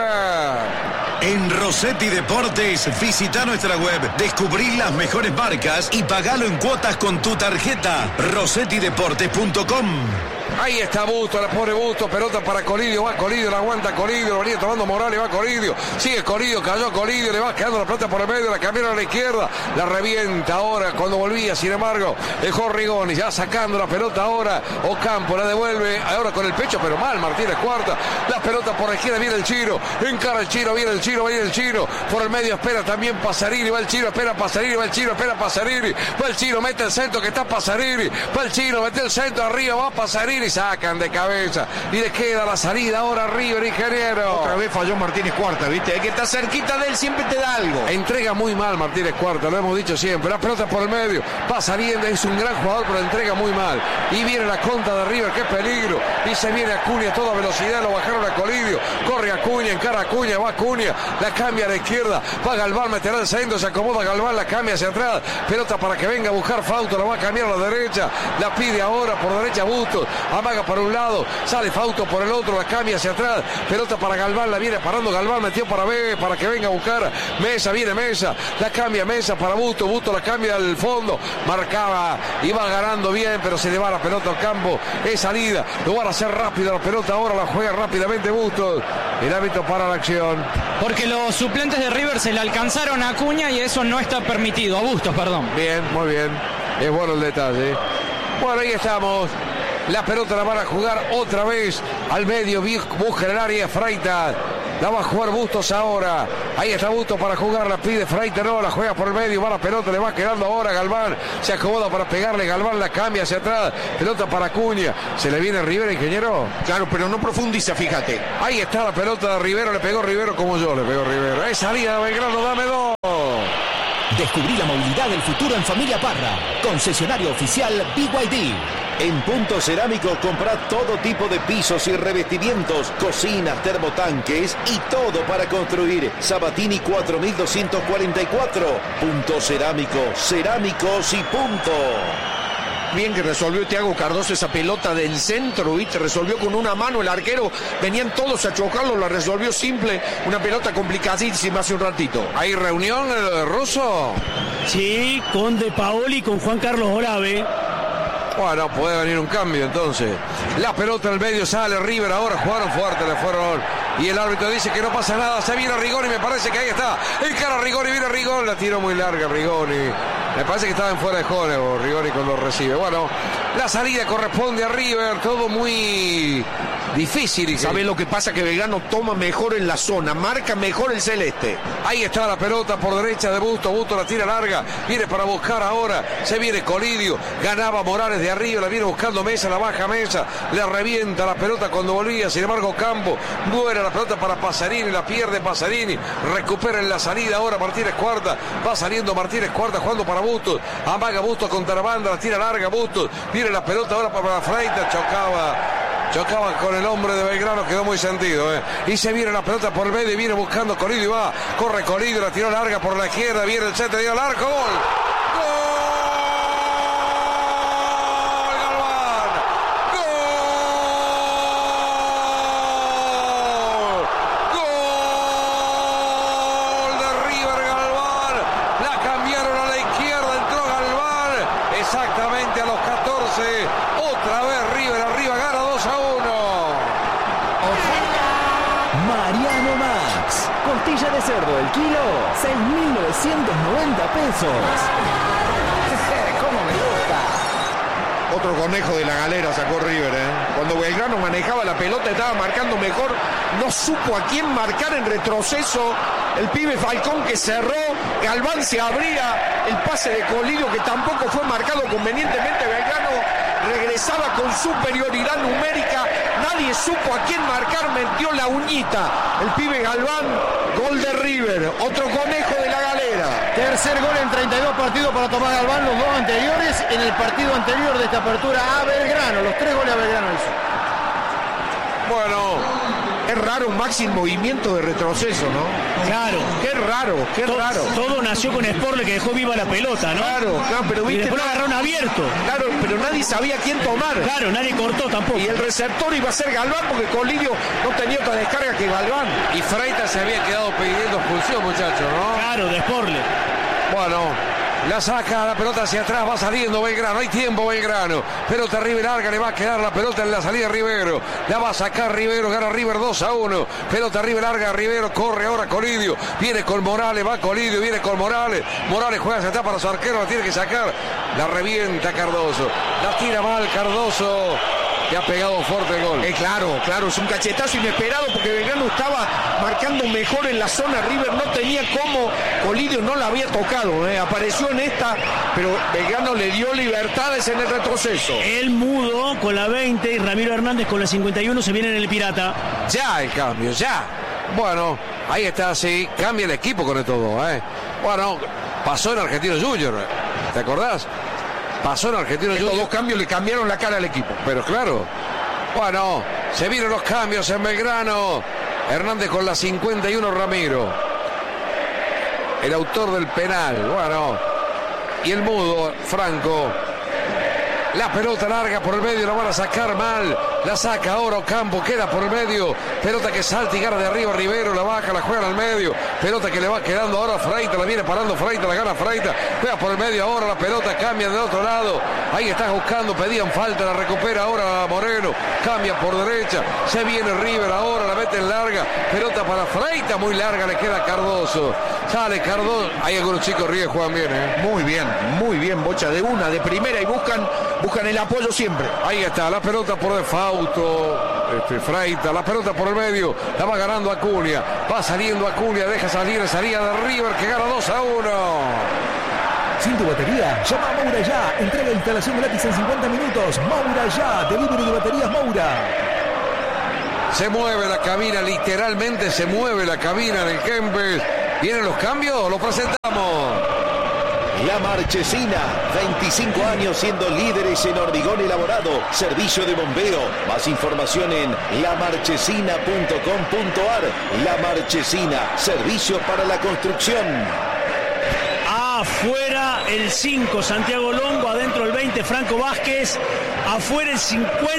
En Rossetti Deportes, visita nuestra web, descubrí las mejores marcas y pagalo en cuotas con tu tarjeta, rossettideportes.com. Ahí está Bustos, la pone Bustos, pelota para Colidio, va Colidio, la aguanta Colidio, lo venía tomando Morales, va Colidio, sigue Colidio, cayó Colidio, le va quedando la pelota por el medio, la cambiaron a la izquierda, la revienta ahora cuando volvía, sin embargo, dejó Rigoni, ya sacando la pelota ahora, Ocampo la devuelve, ahora con el pecho, pero mal, Martínez cuarta, la pelota por la izquierda, viene el Chino, encara el Chino, viene el Chino, por el medio espera también Pasarini, va el Chino, espera Pasarini, va el Chino, espera Pasarini, va el Chino, mete el centro que está Pasarini, va el Chino, mete el centro arriba, va Pasarini, y sacan de cabeza. Y le queda la salida ahora a River, ingeniero. Otra vez falló Martínez Cuarta, ¿viste? El que está cerquita de él siempre te da algo. Entrega muy mal Martínez Cuarta, lo hemos dicho siempre. La pelota por el medio, va saliendo, es un gran jugador, pero entrega muy mal. Y viene la contra de River, qué peligro. Y se viene Acuña a toda velocidad, lo bajaron a Colidio. Corre Acuña, encara Acuña, va Acuña, la cambia a la izquierda. Va Galván, meterá el centro, se acomoda Galván, la cambia hacia atrás. Pelota para que venga a buscar Fausto, la va a cambiar a la derecha. La pide ahora por derecha Bustos. Amaga para un lado, sale Fausto por el otro, la cambia hacia atrás. Pelota para Galván, la viene parando Galván, metió para B, para que venga a buscar Mesa, viene Mesa, la cambia Mesa para Bustos, Bustos la cambia al fondo, marcaba, iba ganando bien, pero se le va la pelota al campo, es salida, lo van a hacer rápido la pelota, ahora la juega rápidamente Bustos, el árbitro para la acción. Porque los suplentes de River se le alcanzaron a Acuña y eso no está permitido, a Bustos, perdón. Bien, muy bien, es bueno el detalle. Bueno, ahí estamos. La pelota la van a jugar otra vez al medio, busca el área Freitas. La va a jugar Bustos ahora. Ahí está Bustos para jugar, la pide Freitas, no, la juega por el medio, va la pelota, le va quedando ahora Galván. Se acomoda para pegarle, Galván la cambia hacia atrás. Pelota para Acuña. Se le viene Rivero, ingeniero. Claro, pero no profundiza, fíjate. Ahí está la pelota de Rivero, le pegó Rivero como yo le pegó Rivero. Es salida de Belgrano, dame dos. Descubrí la movilidad del futuro en Familia Parra. Concesionario oficial BYD. En Punto Cerámico comprá todo tipo de pisos y revestimientos, cocinas, termotanques y todo para construir. Sabatini 4244. Punto Cerámico, cerámicos y punto. Bien que resolvió Thiago Cardoso esa pelota del centro, ¿viste? Resolvió con una mano el arquero, venían todos a chocarlo, la resolvió simple, una pelota complicadísima hace un ratito. ¿Hay reunión en lo de Russo? Sí, con De Paoli y con Juan Carlos Orave. Bueno, puede venir un cambio entonces. La pelota en el medio, sale River ahora, jugaron fuerte, le fueron. Y el árbitro dice que no pasa nada, se viene Rigoni, me parece que ahí está. El cara Rigoni, viene Rigoni, la tiró muy larga Rigoni. Me parece que estaba en fuera de juego Rigoni cuando recibe. Bueno, la salida corresponde a River, todo muy difícil. ¿Sabe lo que pasa? Que Belgrano toma mejor en la zona, marca mejor el celeste. Ahí está la pelota por derecha de Bustos, Bustos la tira larga, viene para buscar ahora, se viene Colidio, ganaba Morales de arriba, la viene buscando Mesa, la baja Mesa, le revienta la pelota cuando volvía, sin embargo Campo, buena la pelota para Pasarini, la pierde Pasarini, recupera en la salida ahora Martínez Cuarta, va saliendo Martínez Cuarta jugando para Bustos, amaga Bustos contra la banda, la tira larga Bustos, viene la pelota ahora para Freitas, chocaba con el hombre de Belgrano, quedó muy sentido, y se viene la pelota por el medio, viene buscando Colidio y va, corre Colidio, la tiró larga por la izquierda, viene el centro, dio el arco, gol. Exactamente a los 14, otra vez River arriba, gana 2-1. Mariano Max, costilla de cerdo el kilo, 6.990 pesos. ¿Cómo me gusta? Otro conejo de la galera sacó River, Cuando Belgrano manejaba la pelota, estaba marcando mejor, no supo a quién marcar en retroceso. El pibe Falcón que cerró, Galván se abría, el pase de Colidio que tampoco fue marcado convenientemente. Belgrano regresaba con superioridad numérica, nadie supo a quién marcar, metió la uñita. El pibe Galván, gol de River, otro conejo de la galera. Tercer gol en 32 partidos para Tomás Galván, los dos anteriores en el partido anterior de esta apertura a Belgrano, los 3 goles a Belgrano hizo. Bueno, es raro un Maxi en movimiento de retroceso, ¿no? Claro. Qué raro. Todo nació con Sporle que dejó viva la pelota, ¿no? Claro, pero viste. Y después lo agarraron abierto. Claro, pero nadie sabía quién tomar. Claro, nadie cortó tampoco. Y el receptor iba a ser Galván porque Colidio no tenía otra descarga que Galván. Y Freitas se había quedado pidiendo expulsión, muchachos, ¿no? Claro, de Sporle. Bueno, la saca la pelota hacia atrás, va saliendo Belgrano, hay tiempo Belgrano, pelota River larga, le va a quedar la pelota en la salida Rivero, la va a sacar Rivero, gana River 2-1, pelota River larga, Rivero, corre ahora Colidio, viene con Morales, va Colidio, viene con Morales juega hacia atrás para su arquero, la tiene que sacar, la revienta Cardoso, la tira mal Cardoso, que ha pegado fuerte el gol. Claro, es un cachetazo inesperado porque Belgrano estaba marcando mejor en la zona. River no tenía cómo, Colidio no la había tocado, apareció en esta, pero Belgrano le dio libertades en el retroceso. El Mudo con la 20 y Ramiro Hernández con la 51 se vienen en el Pirata. Ya el cambio, ya. Bueno, ahí está, sí, cambia el equipo con esto dos, Bueno, pasó en Argentinos Juniors, ¿te acordás? Pasó en Argentinos Juniors. Estos dos cambios le cambiaron la cara al equipo. Pero claro, bueno, se vienen los cambios en Belgrano. Hernández con la 51, Ramiro, el autor del penal, bueno, y el Mudo, Franco. La pelota larga por el medio, la van a sacar mal. La saca ahora Ocampo, queda por el medio. Pelota que salta y gana de arriba Rivero, la baja, la juega al medio. Pelota que le va quedando ahora a Freita, la viene parando Freita, la gana Freita. Juega por el medio ahora, la pelota cambia del otro lado. Ahí está buscando, pedían falta, la recupera ahora Moreno. Cambia por derecha, se viene River ahora, la mete en larga. Pelota para Freita, muy larga, le queda Cardoso. Sale Cardoso, hay algunos chicos ríen, juegan bien, Muy bien, Bocha, de una, de primera y buscan el apoyo siempre. Ahí está, la pelota por defauto, Freita, la pelota por el medio, la va ganando Acuña, va saliendo Acuña, deja salir, salida de River que gana 2-1. Sin tu batería, llama a Moura ya. Entrega instalación gratis en 50 minutos. Moura ya, delivery de baterías Moura. Se mueve la cabina, literalmente se mueve la cabina del Kempes. ¿Vienen los cambios? Los presentamos. La Marchesina, 25 años siendo líderes en hormigón elaborado, servicio de bombeo. Más información en lamarchesina.com.ar. La Marchesina, servicio para la construcción. Afuera el 5, Santiago Longo, adentro el 20, Franco Vázquez, afuera el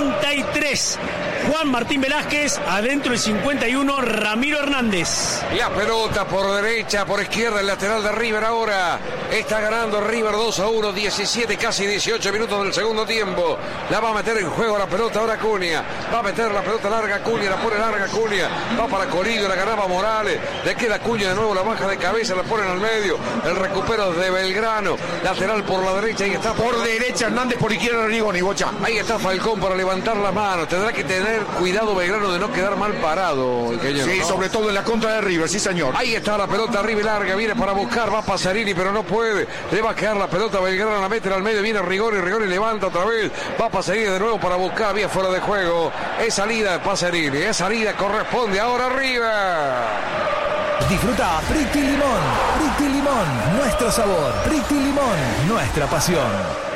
53, Juan Martín Velázquez, adentro el 51, Ramiro Hernández. La pelota por derecha, por izquierda, el lateral de River ahora. Está ganando River 2-1, 17, casi 18 minutos del segundo tiempo. La va a meter en juego la pelota ahora Acuña. Va a meter la pelota larga Acuña, la pone larga Acuña. Va para Colidio, la ganaba Morales. Le queda Acuña de nuevo, la baja de cabeza, la ponen al medio. El recupero de Belgrano, lateral por la derecha, ahí está por derecha Hernández, por izquierda Rigoni, Bocha. Ahí está Falcón para levantar la mano. Tendrá que tener cuidado Belgrano de no quedar mal parado, Sí, ¿no? Sobre todo en la contra de River, sí señor. Ahí está la pelota arriba y larga, viene para buscar, va Pasarini, pero no puede. Le va a quedar la pelota a Belgrano, la mete al medio, viene Rigoni levanta otra vez. Va Pasarini de nuevo para buscar, bien fuera de juego. Es salida de Pasarini, es salida, corresponde ahora River. Disfruta Pretty Limón, nuestro sabor. Pretty Limón, nuestra pasión.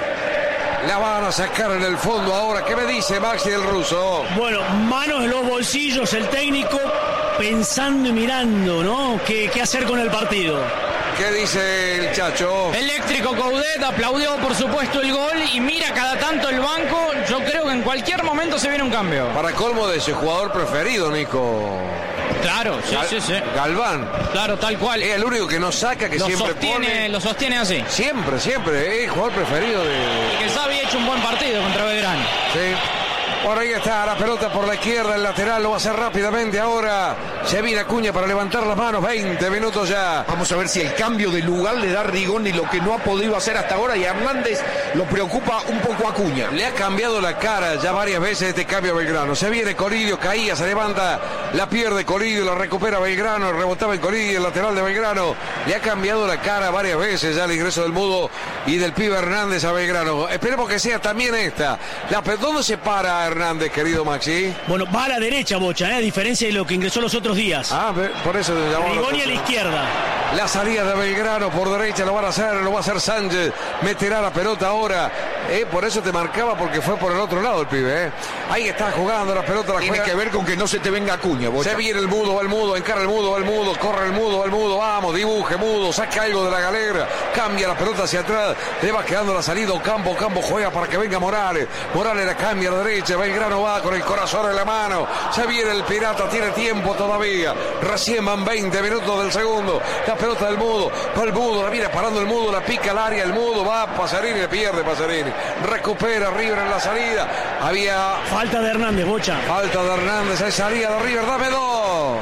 La van a sacar en el fondo ahora. ¿Qué me dice Maxi del Ruso? Bueno, manos en los bolsillos, el técnico pensando y mirando, ¿no? ¿Qué hacer con el partido? ¿Qué dice el Chacho? Eléctrico Coudet aplaudió por supuesto el gol y mira cada tanto el banco. Yo creo que en cualquier momento se viene un cambio. Para colmo de su jugador preferido, Nico. Claro, sí. Galván. Claro, tal cual. Es el único que no saca, que siempre pone. Lo sostiene así. Siempre. Es el jugador preferido de... Y que ya había hecho un buen partido contra Belgrano. Sí. Por ahí está la pelota por la izquierda, el lateral lo va a hacer rápidamente ahora. Se viene Acuña para levantar las manos, 20 minutos ya. Vamos a ver si el cambio de lugar le da a Rigoni lo que no ha podido hacer hasta ahora y a Hernández lo preocupa un poco a Acuña. Le ha cambiado la cara ya varias veces este cambio a Belgrano. Se viene Colidio, caía, se levanta, la pierde Colidio, la recupera Belgrano, rebotaba en Colidio, el lateral de Belgrano. Le ha cambiado la cara varias veces ya el ingreso del Mudo y del pibe Hernández a Belgrano. Esperemos que sea también esta. ¿Dónde se para Hernández, querido Maxi? Bueno, va a la derecha, Bocha, a diferencia de lo que ingresó los otros días. Por eso le llamamos. Rigoni a la izquierda. La salida de Belgrano por derecha lo va a hacer Sánchez. Meterá la pelota ahora. Por eso te marcaba, porque fue por el otro lado el pibe. Ahí está jugando la pelota. Tiene que ver con que no se te venga Acuña, Bocha. Se viene el Mudo, va el Mudo, encara el Mudo, va el Mudo, corre el Mudo, va el Mudo, vamos, dibuje Mudo, saca algo de la galera, cambia la pelota hacia atrás, le va quedando la salida Ocampo juega para que venga Morales la cambia a la derecha, Belgrano va con el corazón en la mano, se viene el Pirata, tiene tiempo todavía, recién van 20 minutos del segundo, la pelota del Mudo, va el Mudo, la viene parando el Mudo, la pica al área, el Mudo va, Pasarini, le pierde Pasarini, recupera River en la salida, había... Falta de Hernández, Bocha. Falta de Hernández, hay salida de River, dame dos.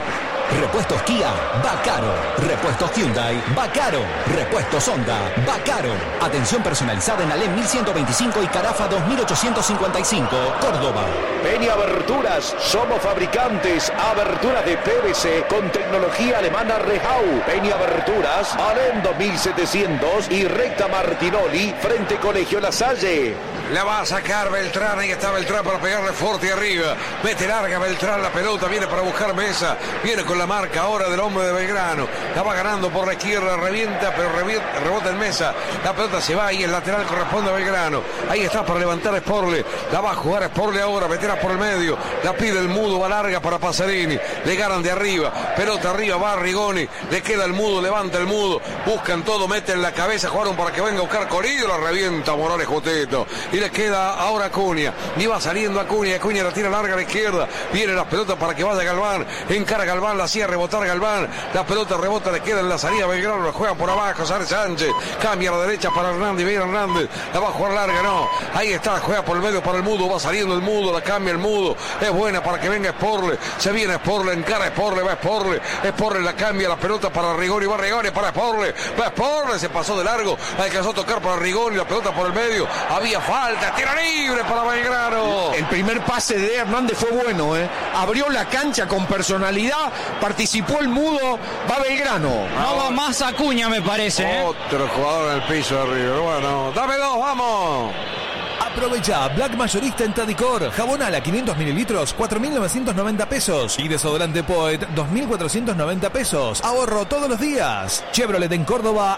Repuestos Kia, Bacaro. Repuestos Hyundai, Bacaro. Repuestos Honda, Bacaro. Atención personalizada en Alem 1125 y Carafa 2855, Córdoba. Peña Aberturas, somos fabricantes. Aberturas de PVC con tecnología alemana Rehau. Peña Aberturas, Alem 2700 y recta Martinoli frente Colegio La Salle. La va a sacar Beltrán, ahí está Beltrán para pegarle fuerte arriba. Mete larga Beltrán la pelota, viene para buscar Mesa. Viene con la marca ahora del hombre de Belgrano. La va ganando por la izquierda, revienta, pero rebota en Mesa. La pelota se va y el lateral corresponde a Belgrano. Ahí está para levantar Sporle. La va a jugar Sporle ahora, meterá por el medio. La pide el Mudo, va larga para Pasarini. Le ganan de arriba, pelota arriba, va Rigoni. Le queda el Mudo, levanta el Mudo. Buscan todo, meten la cabeza, jugaron para que venga a buscar Corillo. La revienta Morales Joteto. Y le queda ahora Acuña. Y va saliendo Acuña la tira larga a la izquierda. Viene la pelota para que vaya Galván. Encara Galván, la hacía rebotar Galván. La pelota rebota, le queda en la salida Belgrano. La juega por abajo, sale Sánchez. Cambia a la derecha para Hernández. Viene Hernández. La va a jugar larga, no. Ahí está, juega por el medio para el Mudo. Va saliendo el Mudo, la cambia el Mudo. Es buena para que venga Sporle. Se viene Sporle, encara Sporle, va Sporle. Sporle la cambia la pelota para Rigoni. Va Rigoni para Sporle. Va Sporle, se pasó de largo. Alcanzó a tocar para Rigoni. La pelota por el medio. Había falta. Tiro libre para Belgrano. El primer pase de Hernández fue bueno, abrió la cancha con personalidad, participó el Mudo, va Belgrano. No va más Acuña, me parece. Otro jugador en el piso de River. Bueno, dame dos, vamos. Aprovecha Black Mayorista en Tadicor. Jabón ala 500 mililitros, 4.990 pesos. Y desodorante Poet, 2.490 pesos. Ahorro todos los días. Chevrolet en Córdoba